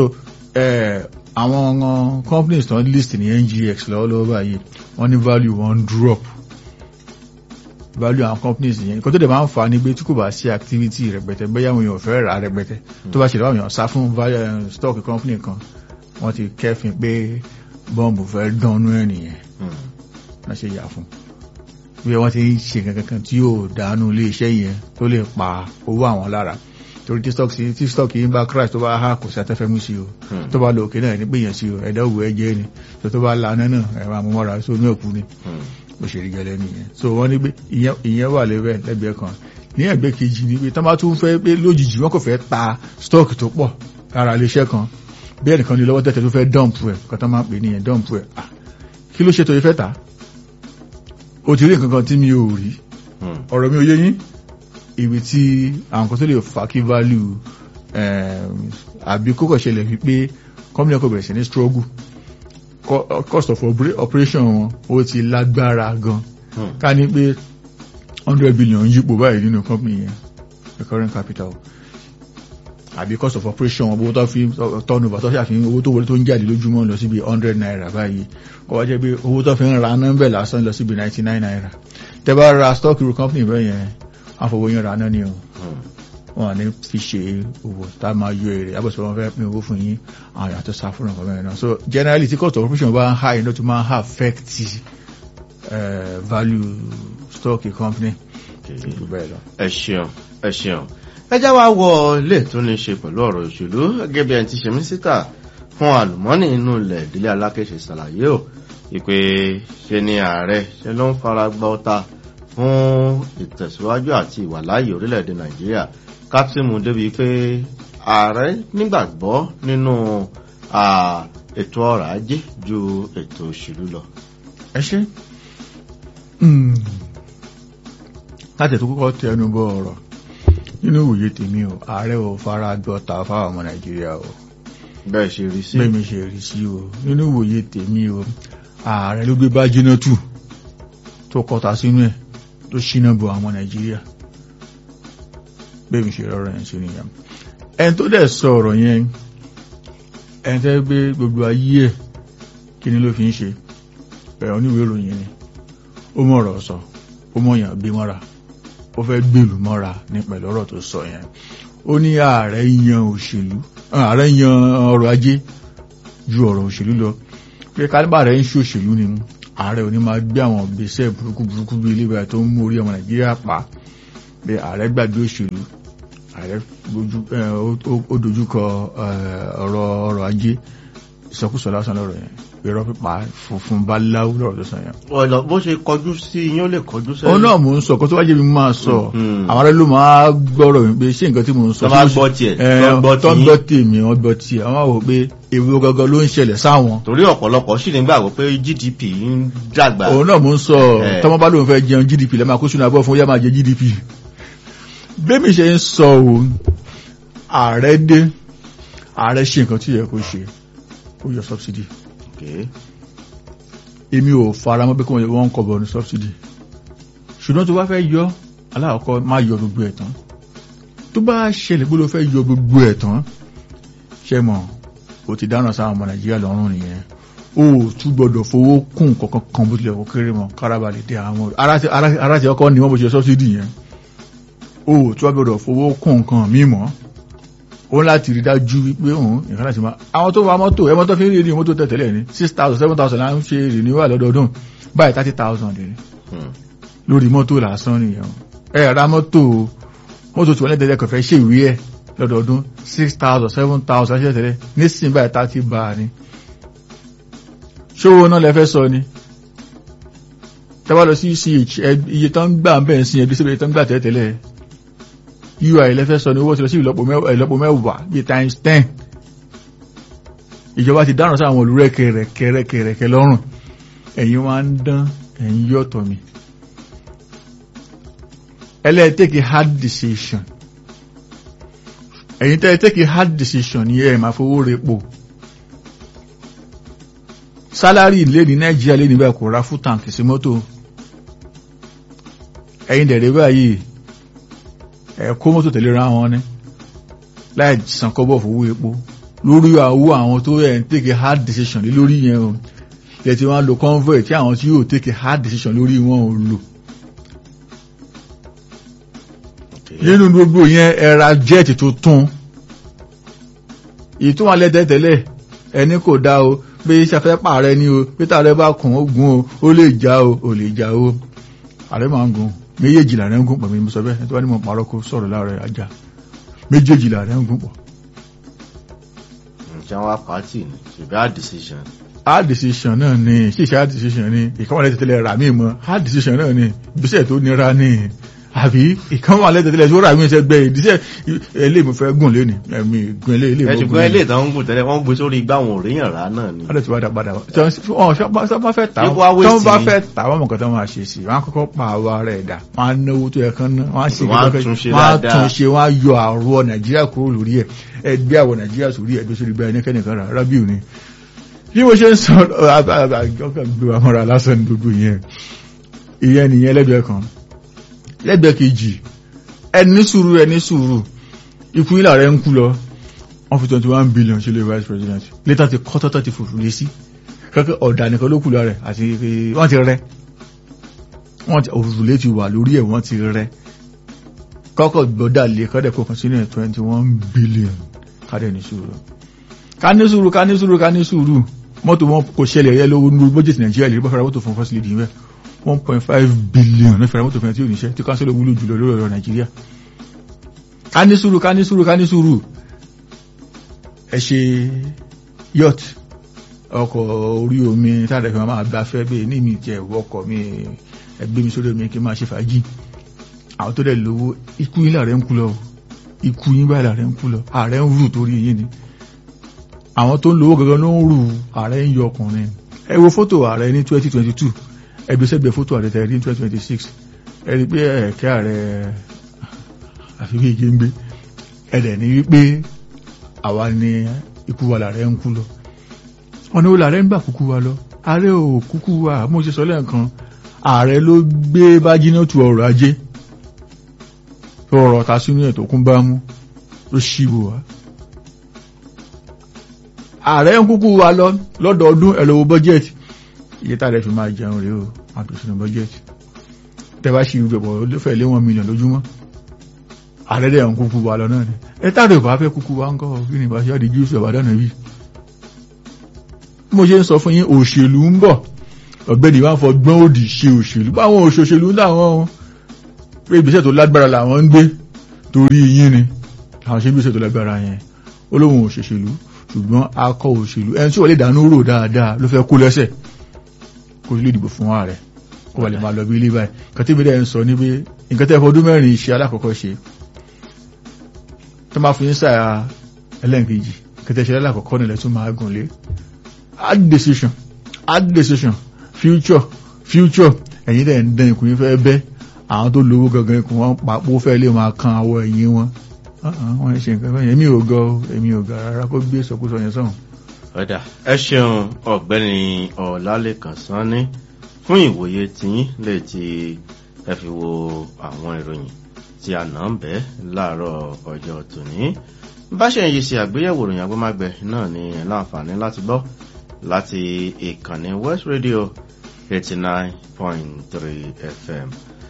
àwọn companies tó ń list ní N G X lọ́wọ́lọ́wọ́ báyìí wọ́n ní value wọ́n drop value àwọn companies yẹn nǹkan tó dẹ̀ máa ń fa ní pé tí kò bá sí activity rẹpẹtẹ bẹ́ẹ̀ àwọn èèyàn fẹ́ rà rẹpẹtẹ tó bá ṣe lọ́wọ́ èèyàn sá fún stock company kan wọ́n ti kẹ́fìn pé bọ́ǹbù fẹ́ dánú ẹ̀ nìyẹn náà ṣe yà fún bí wọ́n ti ń ṣe kankan tí yóò dánú ilé iṣẹ́ yẹn tó lè pa owó àwọn lára torí tí stock tí stock yìí ń bá crash tó bá há kò sí atẹ́fẹ́ mú sí o tó bá lọ òkè náà ní gbìyàn sí o ẹ̀dá òwú ẹjẹ́ ni tó tó bá lanà náà ẹ̀rọ amúmọ́ra sí omi òkú ni bó ṣe rí gẹ́lẹ́ nìyẹn so wọ́n ní pé ìyẹn wà lẹ́bẹ̀ lẹ́gbẹ̀ẹ́ kan ní ẹgbẹ́ kejì ni pé tó bá tún fẹ́ pé lójijì wọ́n kò fẹ́ ta stock tó pọ̀ lára iléeṣẹ́ kan bí ẹnìkan ní lọ́wọ́ tẹ̀tẹ̀ tó fẹ́ dump ẹ̀ kan tó máa pè nìyẹn dump ẹ̀ kí ló ṣe tó yẹ fẹ́ ta o ti rí nǹkan kan tí mi ò rí ọ̀rọ̀ mi ò yé yín ibi tí àwọn kan tó lè fà kí value àbí kókò ṣẹlẹ̀ wípé company kò bẹ̀rẹ̀ sí ní struggle cost of operation wọn ó ti lágbára gan ká ní pé hundred billion yípo báyìí nínú company yẹn recurring capital àbí cost of operation wọn owó tó fi turnover tó ṣàfihàn owó tó wọlé tó ń jáde lójúmọ́ lọ síbi hundred naira báyìí kó wá jẹ́ pé owó tó fi ń ra nọ́mbẹ̀ lásán lọ síbi ninety nine naira tẹ́ bá ra stock irú company bẹ́ẹ̀ yẹn àfọwọ́ yẹn ra náà ni o wọn ní fi ṣe owó tá a máa yọ èrè àbọ̀sọ̀ wọn fẹ́ pín owó fún yín àwọn yàtọ̀ sá fún ọ̀pọ̀ mẹ́rin náà so generally tí cost of operation bá ń high iná tó máa ń affect value stock company. ẹ ṣeun ẹ ṣeun ẹ já wa wọ ilé tó ní ṣe pẹ̀lú ọ̀rọ̀ òṣèlú gẹ́gẹ́ bí ẹni tí ṣe mínísítà fún àlùmọ́nì inú ilẹ̀ ìdílé Aláké ṣàlàyé o ìpè ṣe ni ààrẹ ṣe ló ń fara gbá ọta fún ìtẹ̀síwájú àti ìwàláyé orílẹ̀-èdè Nàìjíríà kápsímù débi pé ààrẹ nígbàgbọ́ nínú ètò ọrọ̀ ajé ju ètò òṣèlú lọ. ẹ ṣe láti tó kọ́kọ́ tẹnu bọ ọ̀rọ̀ nínú ìwòye tèmi o ààrẹ ò fara gbọ́ta fáwọn ọmọ nàìjíríà o bẹ́ẹ̀ ṣe rí sí bẹ́ẹ̀ mi ṣe rí sí o nínú ìwòye tèmi o ààrẹ ló gbé bá jiná tù tó kọta sínú ẹ̀ tó ṣínà bọ àwọn nàìjíríà bẹ́ẹ̀ mi ṣe rọrọ̀ yẹn sí nìyẹn ẹni tó dẹ̀ sọ ọ̀rọ̀ yẹn ẹni tẹ́ gbé gbogbo ayé ẹ̀ kí ni ló fi ń ṣe bẹ̀rẹ̀ oníwèé ìròyìn ni ó mọ̀ ọ̀rọ̀ sọ ó mọ̀ yàn gbé mọ́ra ó fẹ́ gbèlú mọ́ra ní pẹ̀lú ọ̀rọ̀ tó sọ yẹn ó ní ààrẹ yan òṣèlú ààrẹ yan ọrọ̀ ajé ju ọ̀rọ̀ òṣèlú lọ pé kálíbà rẹ̀ ń ṣe òṣèlú ni ààrẹ ò ní máa gbé àwọn ìgbésẹ̀ burúkú burúkú bí ilé ìbára tó ń mú orí ọmọ nàìjíríà pa pé ààrẹ gbàgbé òṣèlú ààrẹ ó dojúkọ ọ̀rọ̀ ọrọ̀ ajé ìsọkúsọ lásán lọ́rọ̀ yẹn irọ́ pípa funfun bá láwú lọ́rọ̀ tó sàn yẹn. ọ̀nà bó ṣe kọjú sí yín ó lè kọjú sẹ́yìn. òun náà mò ń sọ kó tó wá jẹ́ mi máa sọ àwọn ará ló máa gbọ́rọ̀ mi pé ṣé nǹkan tí mò ń sọ. tó máa gbọ́ tiẹ̀ tó gbọ́ tèmi wọ́n gbọ́ tiẹ̀ wọ́n máa wò pé èwo gangan ló ń ṣẹlẹ̀ sáwọn. torí ọ̀pọ̀lọpọ̀ sì ní gbàgbọ́ pé G D P ń dàgbà. òun náà mò ń sọ tọ́mọ bá lóun fẹ́ jẹun G D P lẹ́ẹ̀ máa kó sínú abọ́ fún yá máa jẹ G D P. bẹ́ẹ̀mi ṣe ń sọ o ààrẹ dé ààrẹ ṣe nǹkan tí yẹ kó ṣe ó yọ subsidy. èmi ò fara mọ́ pé kí wọ́n kọ́ bọ̀ ní subsidy ṣùgbọ́n tó bá fẹ́ yọ aláàkọ́ má yọ gbogbo ẹ̀ tán tó bá ṣẹlẹ̀ pé ló fẹ́ yọ gbogbo ẹ̀ tán ṣe mọ̀ ó ti dáná sáwọn ọmọ nàìjíríà lọ́rùn nìyẹn ó tún gbọ́dọ̀ fowó kún kankan kan bó tilẹ̀ kó kéré mọ́ káràbà lè dé àwọn ara ti ọkọ ni wọ́n bó ṣe subsidy yẹn ó tún gbọ́dọ̀ fowó kún nǹkan mímọ́ ó láti rí dájú wípé òun nǹkan láti máa àwọn tó wa mọ́tò ẹmọ́ tó fi ń rí ní mọ́tò tẹ̀tẹ̀lẹ̀ ní six thousand seven thousand láń ṣe renewal lọ́dọọdún báyìí thirty thousand ní lórí mọ́tò lásán nìyẹn ẹ ra mọ́tò mọ́tò tí wọ́n lè tẹ̀lẹ̀ kọ̀fẹ́ ṣe ìwé ẹ̀ lọ́dọọdún six thousand seven thousand ṣe tẹ̀lẹ̀ nísìnyí báyìí thirty bá a ní. ṣówó náà lẹ fẹ́ sọ ni tẹ́wọ́ lọ sí C H iye tó ń gbà ń bẹ̀ ń sin ẹbí síbi tó ń gbà tẹ́tẹ̀lẹ̀ U I lẹ́fẹ́ sọ ní owó tí lọ sí ìlọ́pọ̀ mẹ́wàá bí times ten ìjọba ti dáràn sáwọn olùrẹ́kẹ̀ rẹ̀kẹ̀ rẹ̀kẹ̀ rẹ̀kẹ̀ lọ́rùn ẹ̀yin wá ń dán ẹ̀yin yọ́tọ̀ mi ẹlẹ́ take a hard decision ẹ̀yin tẹ́ take a hard decision ní ẹ̀ máa fowó repo sálárì lé ní Nàìjíríà lé níbẹ̀ kò ra fún tàǹkì sí mọ́tò ẹ̀yin dẹ̀rẹ̀ báyìí ẹ̀kọ́ mọ́tò tẹ̀lé ra wọn ní láì san kọ́bọ̀ fowó epo lórí àwọ́ àwọn tó ẹ̀ ń take a hard decision lé lórí yẹn o lẹ́ tí wọ́n lo convoy tí àwọn tí yóò take a hard decision lórí wọn ò lò nínú gbogbo yẹn ẹ̀ra jet tó tún ìtún wọn lẹ́tẹ̀tẹ̀lẹ̀ ẹni kò dá o pé ṣafẹ́ pààrẹ ní o pé tààrẹ bá kùn ó gùn o ó lè já o ò lè já o ààrẹ máa ń gùn méjèèjìlá rẹ̀ ń gùn pọ̀ mi sọ bẹ́ẹ̀ tó wá ní mọ̀ pàrọ̀ kó sọ̀rọ̀ láàrẹ̀ ajá méjèèjìlá rẹ̀ ń gùn pọ̀. ǹjẹ́ wá pàtì ní ṣùgbọ́n hard decision. hard decision náà ni ṣíṣe hard decision ni ìkànnì tẹ́tẹ́lẹ̀ rà mí mọ́ hard decision náà ni ìgbésẹ̀ tó nira ni àbí ìkan wà lẹ́tẹ̀tẹ̀lẹ̀ tó rà mí ṣe gbẹ ìdíṣẹ́ ilé ìmú fẹ́ gùn lónìí ẹ̀mí gùn ilé ìmú gùn. ẹ̀ṣùgbọ́n ilé ìtàn ń gùn tẹ́lẹ̀ wọ́n gbé sórí igbá wọn òríyàn rà náà ni. wọ́n lè ti wá padà tí wọ́n bá fẹ́ tà wọ́n bá fẹ́ tà wọ́n mọ̀ nǹkan tó máa ṣe sí wọ́n á kọ́kọ́ pa àwọ̀ ara ẹ̀dá wọ́n á náwó tó yẹ kán ná wọ́n á ṣe wọ́n á tún ṣe wọ́n á yọ àrùn Nàìjíríà kúrò lórí ẹ̀ ẹgbẹ́ àwọ̀ Nàìjíríà sórí ẹgbẹ́ sórí bẹ́ẹ̀ nìkan rà rábìù ni. bí mo ṣe ń sọ ọkàn gbé wa mọ́ra lásán gbogbo yẹn ìyẹn nìyẹn lẹ́gbẹ̀ẹ́ kan lẹ́gbẹ̀ẹ́ kejì ẹni sùúrù ẹni sùúrù ikú ilà rẹ̀ ń kú lọ wọ́n fi twenty one billion ṣe lè vice president later ti kọ́ tọ́tọ́ ti fòfò lé sí kẹ́kẹ́ ọ̀dà nìkan ló kù lọ rẹ̀ àti wọ́n ti rẹ́ wọ́n ti òrùlé ti wà lórí ẹ̀ wọ́n ti rẹ́ kọ́kọ́ gbọ́dà lè kọ́dẹ̀ kó kan sínú ẹ̀ twenty one billion kádẹ̀ ní sùúrù ká ní sùúrù ká ní sùúrù ká ní sùúrù mọ́tò wọn kò ṣẹlẹ̀ yẹ lówó ní budget Nàìjíríà lè bọ́fẹ́ra mọ́tò fún first lady rẹ̀ one point five billion ní fẹ́ra mọ́tò fún ẹ̀ tí ò níṣẹ́ tí káńsílò wúlò jùlọ lórí ọ̀rọ̀ Nàìjíríà ká ní sùúrù ká ní sùúrù ká ní sùúrù ẹ ṣe yacht ọkọ̀ orí omi tàbí ẹ̀fẹ̀ máa gbafẹ́ bẹ́ẹ̀ ní mi jẹ́ ọkọ̀ mi ẹgbẹ́ mi sórí omi kí máa ṣe fàájì àwọn tó dẹ̀ lówó ikú yín láàrẹ ń kú lọ ikú yín báyìí láàrẹ ń kú lọ ààrẹ ń rù torí yín ni àwọn tó ń lówó gangan ló ń rù ààrẹ ń yọ ọkùnrin ẹ wo fótò ààrẹ ní twenty twenty two ẹgbẹ́ sẹ́gbẹ́ fótò ààrẹ tẹ̀rí ní twenty twenty six ẹni pé ẹ̀kẹ́ ààrẹ àfi bí igi ń gbé ẹ̀dẹ̀ ní wípé àwa ni ikú wa làárẹ̀ ń kú lọ ọ̀nà wo làárẹ̀ ń gbà kúkú wa lọ ààrẹ ò kúkú wa mo ṣe sọ lẹ́ẹ̀kan ààrẹ ló gbé bájínátù ọrọ̀ ajé tó ọrọ̀ ta sínú ẹ̀ tó kún bá mú ló ṣíbò wá ààrẹ ń kúkú wa lọ lọ́dọọdún ẹ lọ wo bọ́jẹ́ẹ̀tì iye tá a rẹ̀ fi máa jẹun rèé o máa tó sínú bọ́jẹ́ẹ̀tì tẹ́bá ṣe ìrùbọ̀ ló fẹ́ lé wọn mílíọ̀n lójúmọ́ ààrẹ dẹ̀ ń kúkú wa lọ náà ni ẹ táàrẹ̀ bá fẹ́ kúkú wa ń kọ́ kí ni ìbáṣẹ́ àdìjú ìṣẹ̀wà dáná bí mo ṣe ń sọ fún yín òṣèlú ń bọ̀ ọ̀gbẹ́ni wá fọ gbọ́n òdì ṣe òṣèlú báwọn òṣèlú láwọn pé ìgbésẹ̀ tó lágbára làwọn ń gbé torí yín ni àwọn ṣe ìgbésẹ̀ tó lágbára yẹn olóhùn òṣèlú ṣùgbọ́n akọ òṣèlú ẹni tí wọ́n lè dánú rò dáadáa ló fẹ́ kó lẹ́sẹ̀ kó lè dìbò fún ààrẹ kó wà lè máa lọ bí ilé báyìí kàtí ìbílẹ̀ ń sọ níbi nǹkan tẹ́ fọdún mẹ́rin ìṣe alákọ̀ọ́kọ́ ṣe tó máa fi ń sáà ẹlẹ́ǹkejì kẹtẹ́ ṣe alákọ̀ọ́kọ́ nílẹ̀ tó máa gùn lé hard decision hard decision future future ẹ̀yin dẹ̀ ń dán ikùn yín fẹ́ bẹ́ àwọn tó lówó gangan ikùn wọn papò fẹ́ lè máa kan àwọ̀ ẹ̀yìn wọn wọ́n ń ṣe nǹkan bẹ́ẹ̀ èmi ò gọ èmi ò gà rárá kó gbé ìsọkúsọ yẹn sọ̀hún. ọ̀dà ẹ ṣeun ọ̀gbẹ́ni ọ̀làlẹ́kàn sanni fún ìwòye tiyín lè ti ẹ fi wo àwọn ìròyìn tí a nà ń bẹ́ láàárọ̀ ọjọ́ tòní bá ṣe ń yí sí àgbéyẹ̀wò ìròyìn agbómágbẹ̀ náà ní láǹfààní láti gbọ́ láti ìkànnì West Radio eighty nine point three F M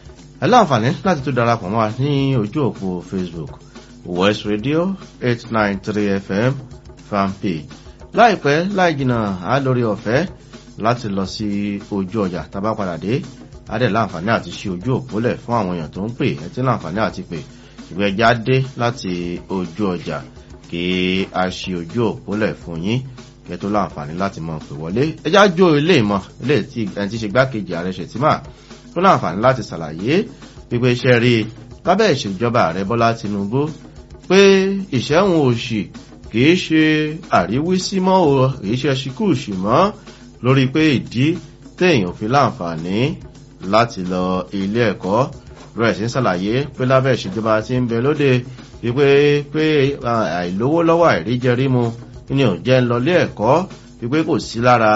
ẹ láǹfààní láti tó darapọ̀ mọ́ wa ní ojú òpó Facebook West Radio eight nine three F M fanpage láìpẹ́ láì jìnnà á lórí ọ̀fẹ́ láti lọ sí ojú ọjà tá bá padà dé adé láǹfààní àti ṣe ojú òpólẹ̀ fún àwọn èèyàn tó ń pè ẹ tí láǹfààní àti pè ìwé ẹja dé láti ojú ọjà kí a ṣe ojú òpólẹ̀ fún yín kẹ́ tó láǹfààní láti mọ̀ pé wọlé ẹja jó ilé ìmọ̀ ilé tí ẹni tí ṣe gbákejì ààrẹ Ṣètìmá tó láǹfààní láti ṣàlàyé pípé iṣẹ́ rí lábẹ́ ìṣèjọba ààrẹ Bọ́lá Tinubu pé ìṣẹ́hun òṣì kìí ṣe àríwísí mọ́ o kìí ṣe ṣíkúùṣì mọ́ lórí pé ìdí téèyàn fi láǹfààní láti lọ ilé ẹ̀kọ́ rẹ̀ sí ń ṣàlàyé pé lábẹ́ ìṣèjọba tí ń bẹ lóde wípé pé àìlówó lọ́wọ́ àìríjẹrímu ní ò jẹ́ ń lọ ilé ẹ̀kọ́ wípé kò sí lára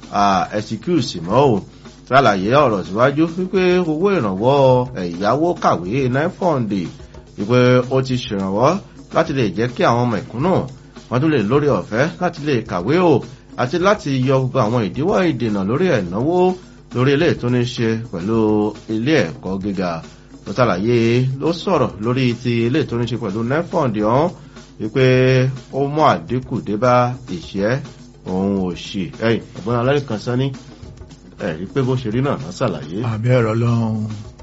ẹ̀sìkúùsì mọ́ ò ṣàlàyé ọ̀rọ̀ síwájú wípé owó ìrànwọ́ ẹ̀yáwó kàwé náífọ̀ǹdì wípé ó ti ṣèrànwọ́ láti lè jẹ́ kí àwọn ọmọ ìkúnnù wọ́n tún lè lórí ọ̀fẹ́ láti lè kàwé o àti láti yọ gbogbo àwọn ìdíwọ́ ìdènà lórí ẹ̀náwó lórí ilé tó ní ṣe pẹ̀lú ilé ẹ̀kọ́ gíga tó ṣàlàyé ló sọ̀rọ̀ lórí ti ilé tó ní ṣe pẹ̀lú nefond ọ̀hún wípé ó mú àdínkù dé bá ìṣẹ́ òun òṣì ẹ̀yìn ọ̀gbọ́n Ọlálẹ́kan Sanni ẹ̀rí pé bó ṣe rí náà náà ṣàlàyé. àbẹ́rọ̀ lọ́hùn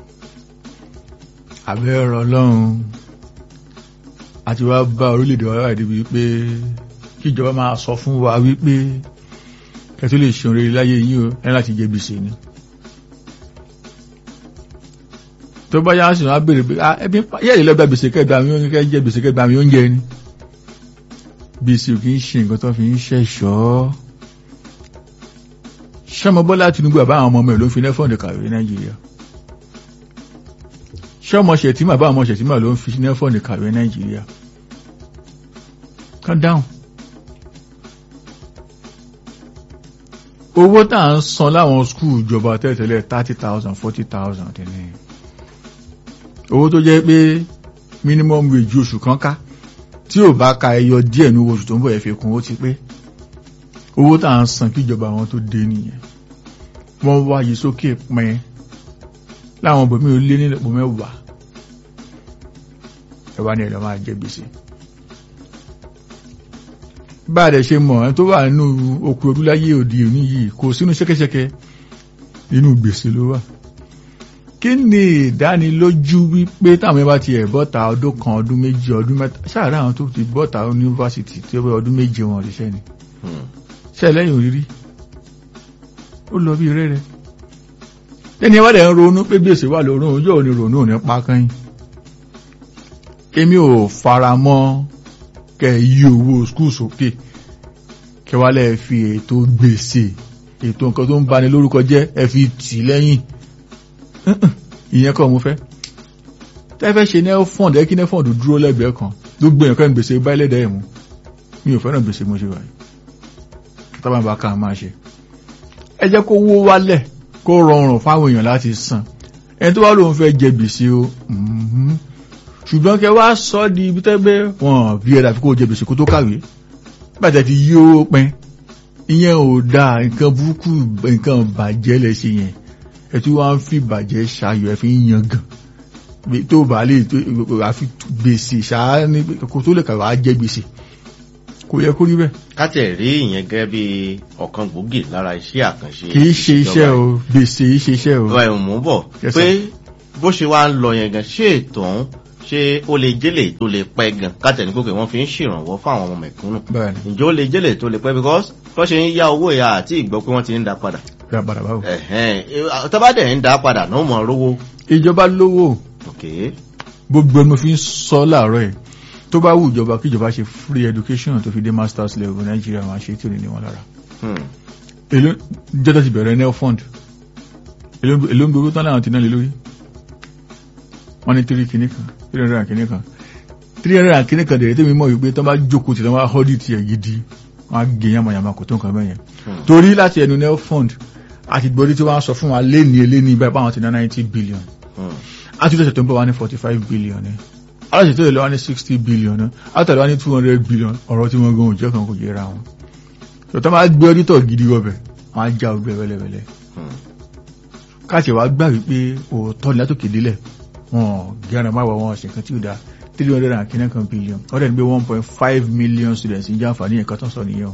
àbẹ́rọ̀ lọ́hùn àti wá bá orílẹ̀-èdè wa wáyé débi wípé kíjọba máa sọ fún wa wípé kẹtó lè ṣe orílẹ̀ láyé yìí o ẹ láti jẹ gbèsè ni tó bá yá sí wọn á bèèrè pé ẹbí yẹ́rì lọ́gbà gbèsè kẹgbà mi oúnjẹ jẹ gbèsè kẹgbà mi oúnjẹ ni gbèsè ò kì í ṣe nǹkan tó fi ń ṣẹ̀ṣọ́ ṣọmọ Bọ́lá Tinubu àbáwọn ọmọ ọmọ ẹ̀ ló ń fi nẹ́fọ̀ndì kàwé Nàìjíríà ṣọmọ Ṣètìmá àbáwọn ọmọ Ṣètìmá ló ń fi nẹ́fọ̀ndì kàwé Nàìjíríà calm down. owó tá à ń san láwọn skul ìjọba tẹ́tẹ́lẹ̀ thirty thousand forty thousand tẹ̀lé owó tó jẹ́ pé minimum wage oṣù kan ká tí ò bá ka ẹyọ díẹ̀ ní oṣù tó ń bọ̀ ẹ̀ fi kún ó ti pé owó tá à ń san kí ìjọba wọn tó dé nìyẹn wọ́n wáyé sókè pín láwọn bòmí ò lé nílẹ̀ mẹ́wàá ẹ̀wá ni ẹ̀rọ máa jẹ gbèsè bá a dẹ̀ ṣe mọ̀ ẹ́ tó wà nínú okùn orúláyé òdì òní yìí kò sínú ṣẹ́kẹ́ṣẹ́kẹ́ nínú gbèsè ló wà kí ni ìdánilójú wípé táwọn ẹbá ti ẹ̀ bọ́ta ọdún kan ọdún méjì ọdún mẹ́ta ṣáàrá àwọn tó ti bọ́ta yunifásitì tí ó bẹ́ ọdún méje wọn ríṣẹ́ ni ṣe lẹ́yìn òrírí ó lọ bí rẹ́rẹ́ ẹni ẹwà dẹ̀ ń ronú pé gbèsè wà lórun yóò ní ronú ní pákányìn èmi ò fara mọ́ kẹ yí owó skúù sókè kẹwàálẹ̀ fi ètò gbèsè ètò nǹkan tó ń bani lórúkọ jẹ́ ẹ fi tì lẹ́yìn ìyẹn kọ́ mo fẹ́ tẹ́fẹ́ ṣe nel fund ẹ kí nel fund dúró lẹ́gbẹ̀ẹ́ kan ló gbé yẹn kan gbèsè bá ẹlẹ́dàá ẹ̀ mú mi ò fẹ́ràn gbèsè mo ṣe wáyé tábà bá ká máa ṣe ẹ jẹ́ kó wó wálẹ̀ kó rọrùn fáwọn èèyàn láti san ẹni tó wá lóun fẹ́ jẹ gbèsè o ṣùgbọ́n kẹ wá sọ di ibi tẹ́gbẹ́ wọn bí ẹ̀dà fi kó jẹ gbèsè kó tó kàwé bàtẹ̀ ti yí owó pin ìyẹn ò dáa nǹkan burúkú nǹkan bàjẹ́ lẹ ṣe yẹn ẹ tí wọ́n fi bàjẹ́ ṣayọ̀ ẹ fi ń yan gan tó bá lè tó àfi gbèsè ṣáá ní kò tó lè kàwé á jẹ gbèsè kò yẹ kó rí bẹ́ẹ̀. kátẹ̀ rí ìyẹn gẹ́gẹ́ bí ọ̀kan gbòógì lára iṣẹ́ àkànṣe. kì í ṣe iṣẹ́ o gbèsè yìí ṣe iṣẹ́ o. ẹ̀ mú bọ̀ pé bó ṣe wá ń lọ yẹn gan ṣé ètò ọ̀hún ṣé ó lè jẹ́lẹ̀ tó lè pẹ́ gan kátẹ̀ ní gbogbo wọn fi ń ṣèrànwọ́ fún àwọn ọmọ mẹ̀kúnnù. ǹjẹ́ ó lè jẹ́lẹ̀ tó lè pẹ́ because tó ṣe ń yá owó ìyá àti ìgbọ́ pé wọ́n ti ń dá padà. dá padà báwo. tó bá dẹ̀ ń dá padà náà mọ̀ rówó. ìjọba lówó. gbogbo ẹni mo fi ń sọ láàárọ̀ ẹ̀ tó bá wù ìjọba kí ìjọba ṣe free education tó fi dé masters level Nàìjíríà máa ṣe tí ò ní ní wọn lára. èló jẹ́tọ̀ ti bẹ̀rẹ̀ nel fund èló ń gbogbo tán láwọn ti náà lé lórí wọ́n ní tírí kìíní kan tírí hundred kìíní kan tírí hundred kìíní kan dẹ̀rẹ̀ tí mi mọ̀ wípé tán bá jókòó tí wọ́n wá họ́dì tiẹ̀ gidi wọ́n á gé yamayama kò tó nǹkan bẹ́yẹn torí láti ẹnu nel fund àti gbọ́dí tí wọ́n á sọ fún wa léni eléni báyìí báwọn ti ná ninety billion àti lọ́sẹ̀ tó ń bọ̀ wá ní forty five billion aláṣẹ tó lè lọ́wọ́ ní sixty billion àtàlẹ́ wá ní two hundred billion ọ̀rọ̀ tí wọ́n gan òjò kan kò yẹra wọn tó tó máa gbé ọdítọ̀ gidi ọbẹ̀ wọ́n á já ọgbẹ́ wẹ́lẹ́wẹ́lẹ́ káàkiri wá gbà wípé òótọ́ ní látòkè délẹ̀ wọn gẹ́ràn máa wọ wọn ṣe nǹkan tí ó dáa three hundred and kìnnà kan billion ọ̀dẹ̀ ní pé one point five million students ń jàǹfààní ẹ̀ka tó ń sọ nìyẹn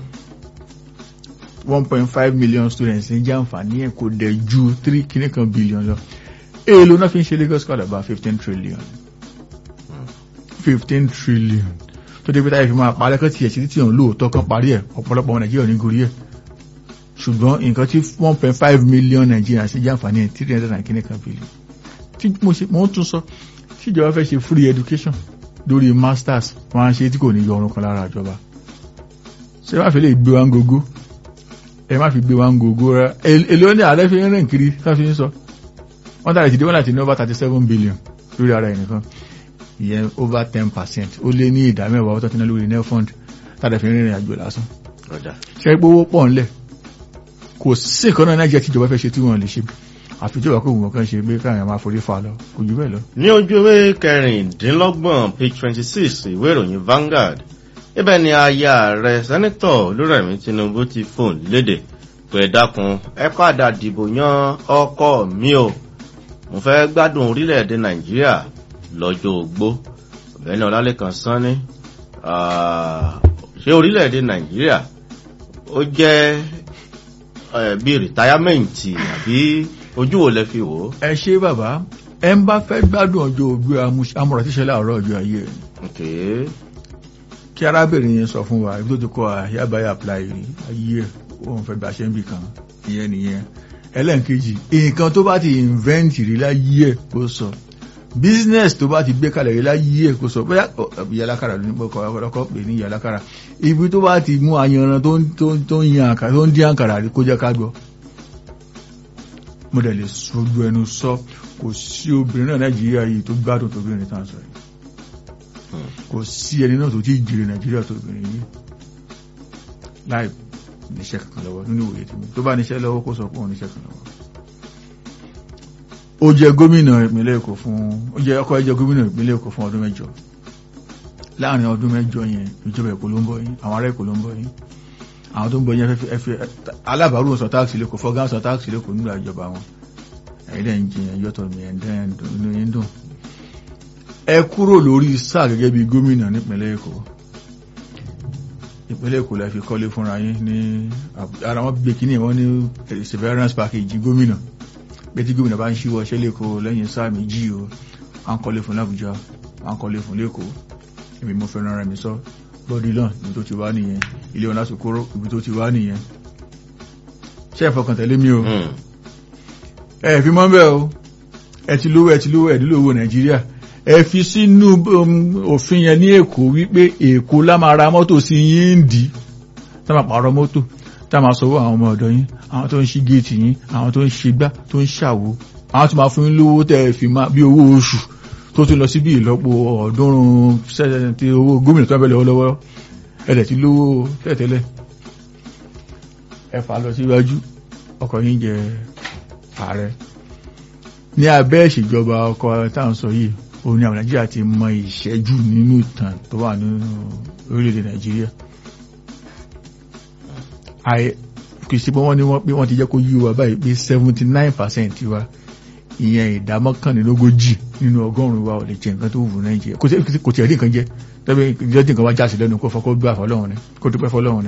one point five million students ń jàǹfààní ẹ̀ kò dẹ̀ ju three kìnnà kan billion lọ èèlò náà fi ń ṣe Lagos card about fifteen trillion fifteen trillion tó dé pé táyé fi máa parẹ́ kọ́ tiẹ̀ sí títí ọ̀hún lóòótọ́ kan parí ẹ̀ ọ̀pọ̀lọpọ̀ ọmọ Nàìjíríà ní gorí ẹ̀ ṣùgbọ́n nǹkan tí one point five million Nàìjíríà ṣe jàǹfààní ẹ̀ three hundred and kìnnà kan billion tí mo ṣe mo ń tún sọ tí ìjọba fẹ́ ṣe free education lórí masters wọ́n á ṣe tí kò ní yọ ọrùn kan lára ìjọba ṣé má fi lè gbé wa ń gogo ẹ má fi gbé wa ń gogo rẹ èlò ní ààrẹ fi ń rìn kiri tá fi ń sọ wọ́n tàbí ti dé wọ́n láti ní over thirty seven billion lórí ara ẹ̀ nìkan ìyẹn over ten percent ó lé ní ìdá mẹ́wàá ọ̀tọ̀ tí náà lórí nel fund tàbí fi ń rìnrìn àjò lásán ṣe é pé owó pọ̀ ńlẹ̀ kò sí ìkan náà Nàìjíríà tí ìjọba fẹ́ ṣe tí wọ́n lè ṣe àfijọba kò wọ́n kàn ṣe pé káyọ̀ máa forí fa lọ kò jù bẹ́ẹ̀ lọ. ní ojú ewé kẹrìndínlọ́gbọ̀n page twenty six ìwé ìròyìn Vanguard ibẹ̀ ni aya ààrẹ sẹ́nitọ̀ Olúrẹ̀mí Tinubu ti fòun léde pé dákun ẹ padà dìbò yan ọkọ mi o mo fẹ́ gbádùn orílẹ̀-èdè Nàìjíríà lọ́jọ́ ogbó ọ̀gbẹ́ni Ọlálékan Sanni ṣé orílẹ̀-èdè Nàìjíríà ó jẹ́ bí rìtáyámẹ́ǹtì àbí ojú wo lẹ fi wò ó. ẹ ṣe bàbá ẹ ń bá fẹ́ gbádùn ọjọ́ ògbé amúra tíṣẹ́ láàárọ̀ ọjọ́ ayé ẹ̀. kí arábìnrin yẹn sọ fún wa ibi tó ti kọ́ àyàbáyà apply rí ayé ẹ̀ òun fẹ́ gbàṣẹ́ níbì kan ìyẹn nìyẹn. ẹlẹ́nkejì nǹkan tó bá ti invent rí láyé ẹ̀ kó sọ business tó bá ti gbé kalẹ̀ rí láyé ẹ̀ kó sọ bóyá ìyàlákàrà ló ní pọ̀ ọkọ̀ pè ní ìyàlákàrà ibi tó bá ti mú ayanran tó ń yan àkàrà tó ń dín àkàrà rí kó jẹ́ ká gbọ́. mo dẹ̀ lè sojú ẹnu sọ kò sí obìnrin náà Nàìjíríà yìí tó gbádùn tó obìnrin tán sọ yìí kò sí ẹni náà tó tí jèrè Nàìjíríà tó obìnrin yìí láì níṣẹ́ kankan lọ́wọ́ nínú ìwòye tí mi tó bá níṣẹ́ lọ́wọ́ kó sọ pé òun níṣẹ́ kan lọ́wọ́. ó jẹ gómìnà ìpínlẹ̀ Èkó fún ó jẹ ọkọ ẹjẹ gómìnà ìpínlẹ̀ Èkó fún ọdún mẹ́jọ láàrin ọdún mẹ́jọ yẹn ìjọba Èkó ló ń bọ̀ yín àwọn ará Èkó ló ń bọ̀ yín àwọn tó ń bọ̀ yẹn fẹ́ fẹ́ alábàárù sọ táàkì lẹ́kọ̀ọ́ fọ́gá sọ táàkì lẹ́kọ̀ọ́ nígbà ìjọba wọn ẹ̀yẹ́dẹ̀ ń jiyàn yọ́tọ̀ mi ẹ̀ndẹ́ inú yín dùn. ẹ kúrò lórí sáà gẹ́gẹ́ bí gómìnà nípínlẹ̀ Èkó ìpínlẹ̀ Èkó la fi kọ́lé fúnra yín ní ara wọn gbé kíní wọn ní severance package gómìnà pé tí gómìnà bá ń ṣíwọ́ ṣẹ́ lẹ́kọ̀ọ́ lẹ́yìn sáà méjì o à ń kọ́lé fún l'Àbújá à ń kọ́lé fún l'Èkó èmi mo fẹ́ràn ara mi sọ bọ́dílọ́n ibi tó ti wá nìyẹn ilé wọn lásìkò ibi tó ti wá nìyẹn ṣe ìfọkàn tẹ̀lé mi o ẹ fi mọ́ bẹ́ẹ̀ o ẹ ti lówó ẹ ti lówó ẹ̀dílò owó Nàìjíríà ẹ fi sínú òfin yẹn ní Èkó wípé Èkó lá máa ra mọ́tò sí yín ń dì tá máa pààrọ̀ mọ́tò tá máa sọ̀wọ́ àwọn ọmọ ọ̀dọ́ yín àwọn tó ń ṣí géètì yín àwọn tó ń ṣe gbá tó ń ṣàwó àwọn tó máa fún yín lówó tẹ́ fi máa bí owó oṣù tó tún lọ sí bí ìlọ́po ọ̀ọ́dúnrún sẹ́ẹ̀tì owó gómìnà tó ń bẹ lọ́wọ́lọ́wọ́ ẹ̀dẹ̀ tí lówó tẹ́tẹ́lẹ̀ ẹ̀fà lọ síwájú ọkọ̀ yín jẹ ààrẹ ní abẹ́ ìṣèjọba ọkọ̀ táwọn sọ yìí òun ni àwọn Nàìjíríà ti mọ ìṣẹ́jú nínú ìtàn tó wà nínú orílẹ̀-èdè Nàìjíríà kì í ṣe pé wọ́n ní wọ́n pé wọ́n ti jẹ́ kó yí wa báyìí pé seventy nine percent wa ìyẹn ìdá mọ́kànlélógójì nínú ọgọ́rùn-ún wa ò lè jẹ nǹkan tó wù Nàìjíríà kò tí ẹ̀rí nǹkan jẹ́ tẹ́bí ìjọ́dí nǹkan wá jáde lẹ́nu kó fọ́kọ́ gbà fọ́lọ́run ni kó dúpẹ́ fọ́lọ́run ni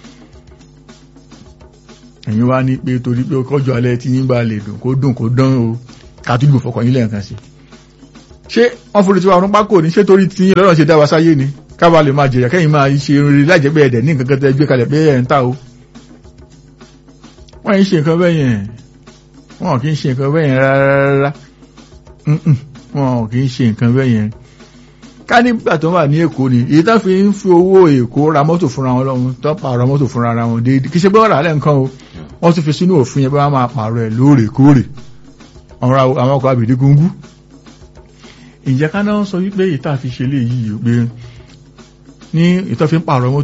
ẹ̀yin wá ní pé torí pé kọjọ alẹ́ tí yín bá lè dùn kó dùn kó dán o kàtúgbò fọkàn yín lẹ́ẹ̀kan sí ṣé wọ́n forí tí wà rún pákó ní ṣé torí tí lọ́nà ṣe dá wa sáyé ni káwa lè máa jẹ̀yà kẹ́yìn máa ṣe rí láìjẹ́ pé ẹ̀dẹ̀ ní nǹkan kan tẹ́ gbé kalẹ̀ pé ẹ̀ ń ta o wọ́n yìí ṣe nǹkan bẹ́yẹn wọ́n kì í ṣe nǹkan bẹ́yẹn rárá wọ́n kì í ṣe nǹkan bẹ́yẹn ká nígbà tó wà ní Èkó ni èyí tó fi ń fi owó Èkó ra mọ́tò fúnra wọn lọ́wọ́ tó pààrọ̀ mọ́tò fúnra ara wọn déédéé kì í ṣe pé wọ́n rà lẹ́ nǹkan o wọ́n tún fi sínú òfin yẹn pé wọ́n máa pààrọ̀ ẹ̀ lóòrèkóòrè àwọn ọkọ̀ àbìdí gúngú ìjẹ́ ká náà sọ wípé ìta fi ṣe léyìí pé ní ìtọ́ fi ń pààrọ̀ mọ́tò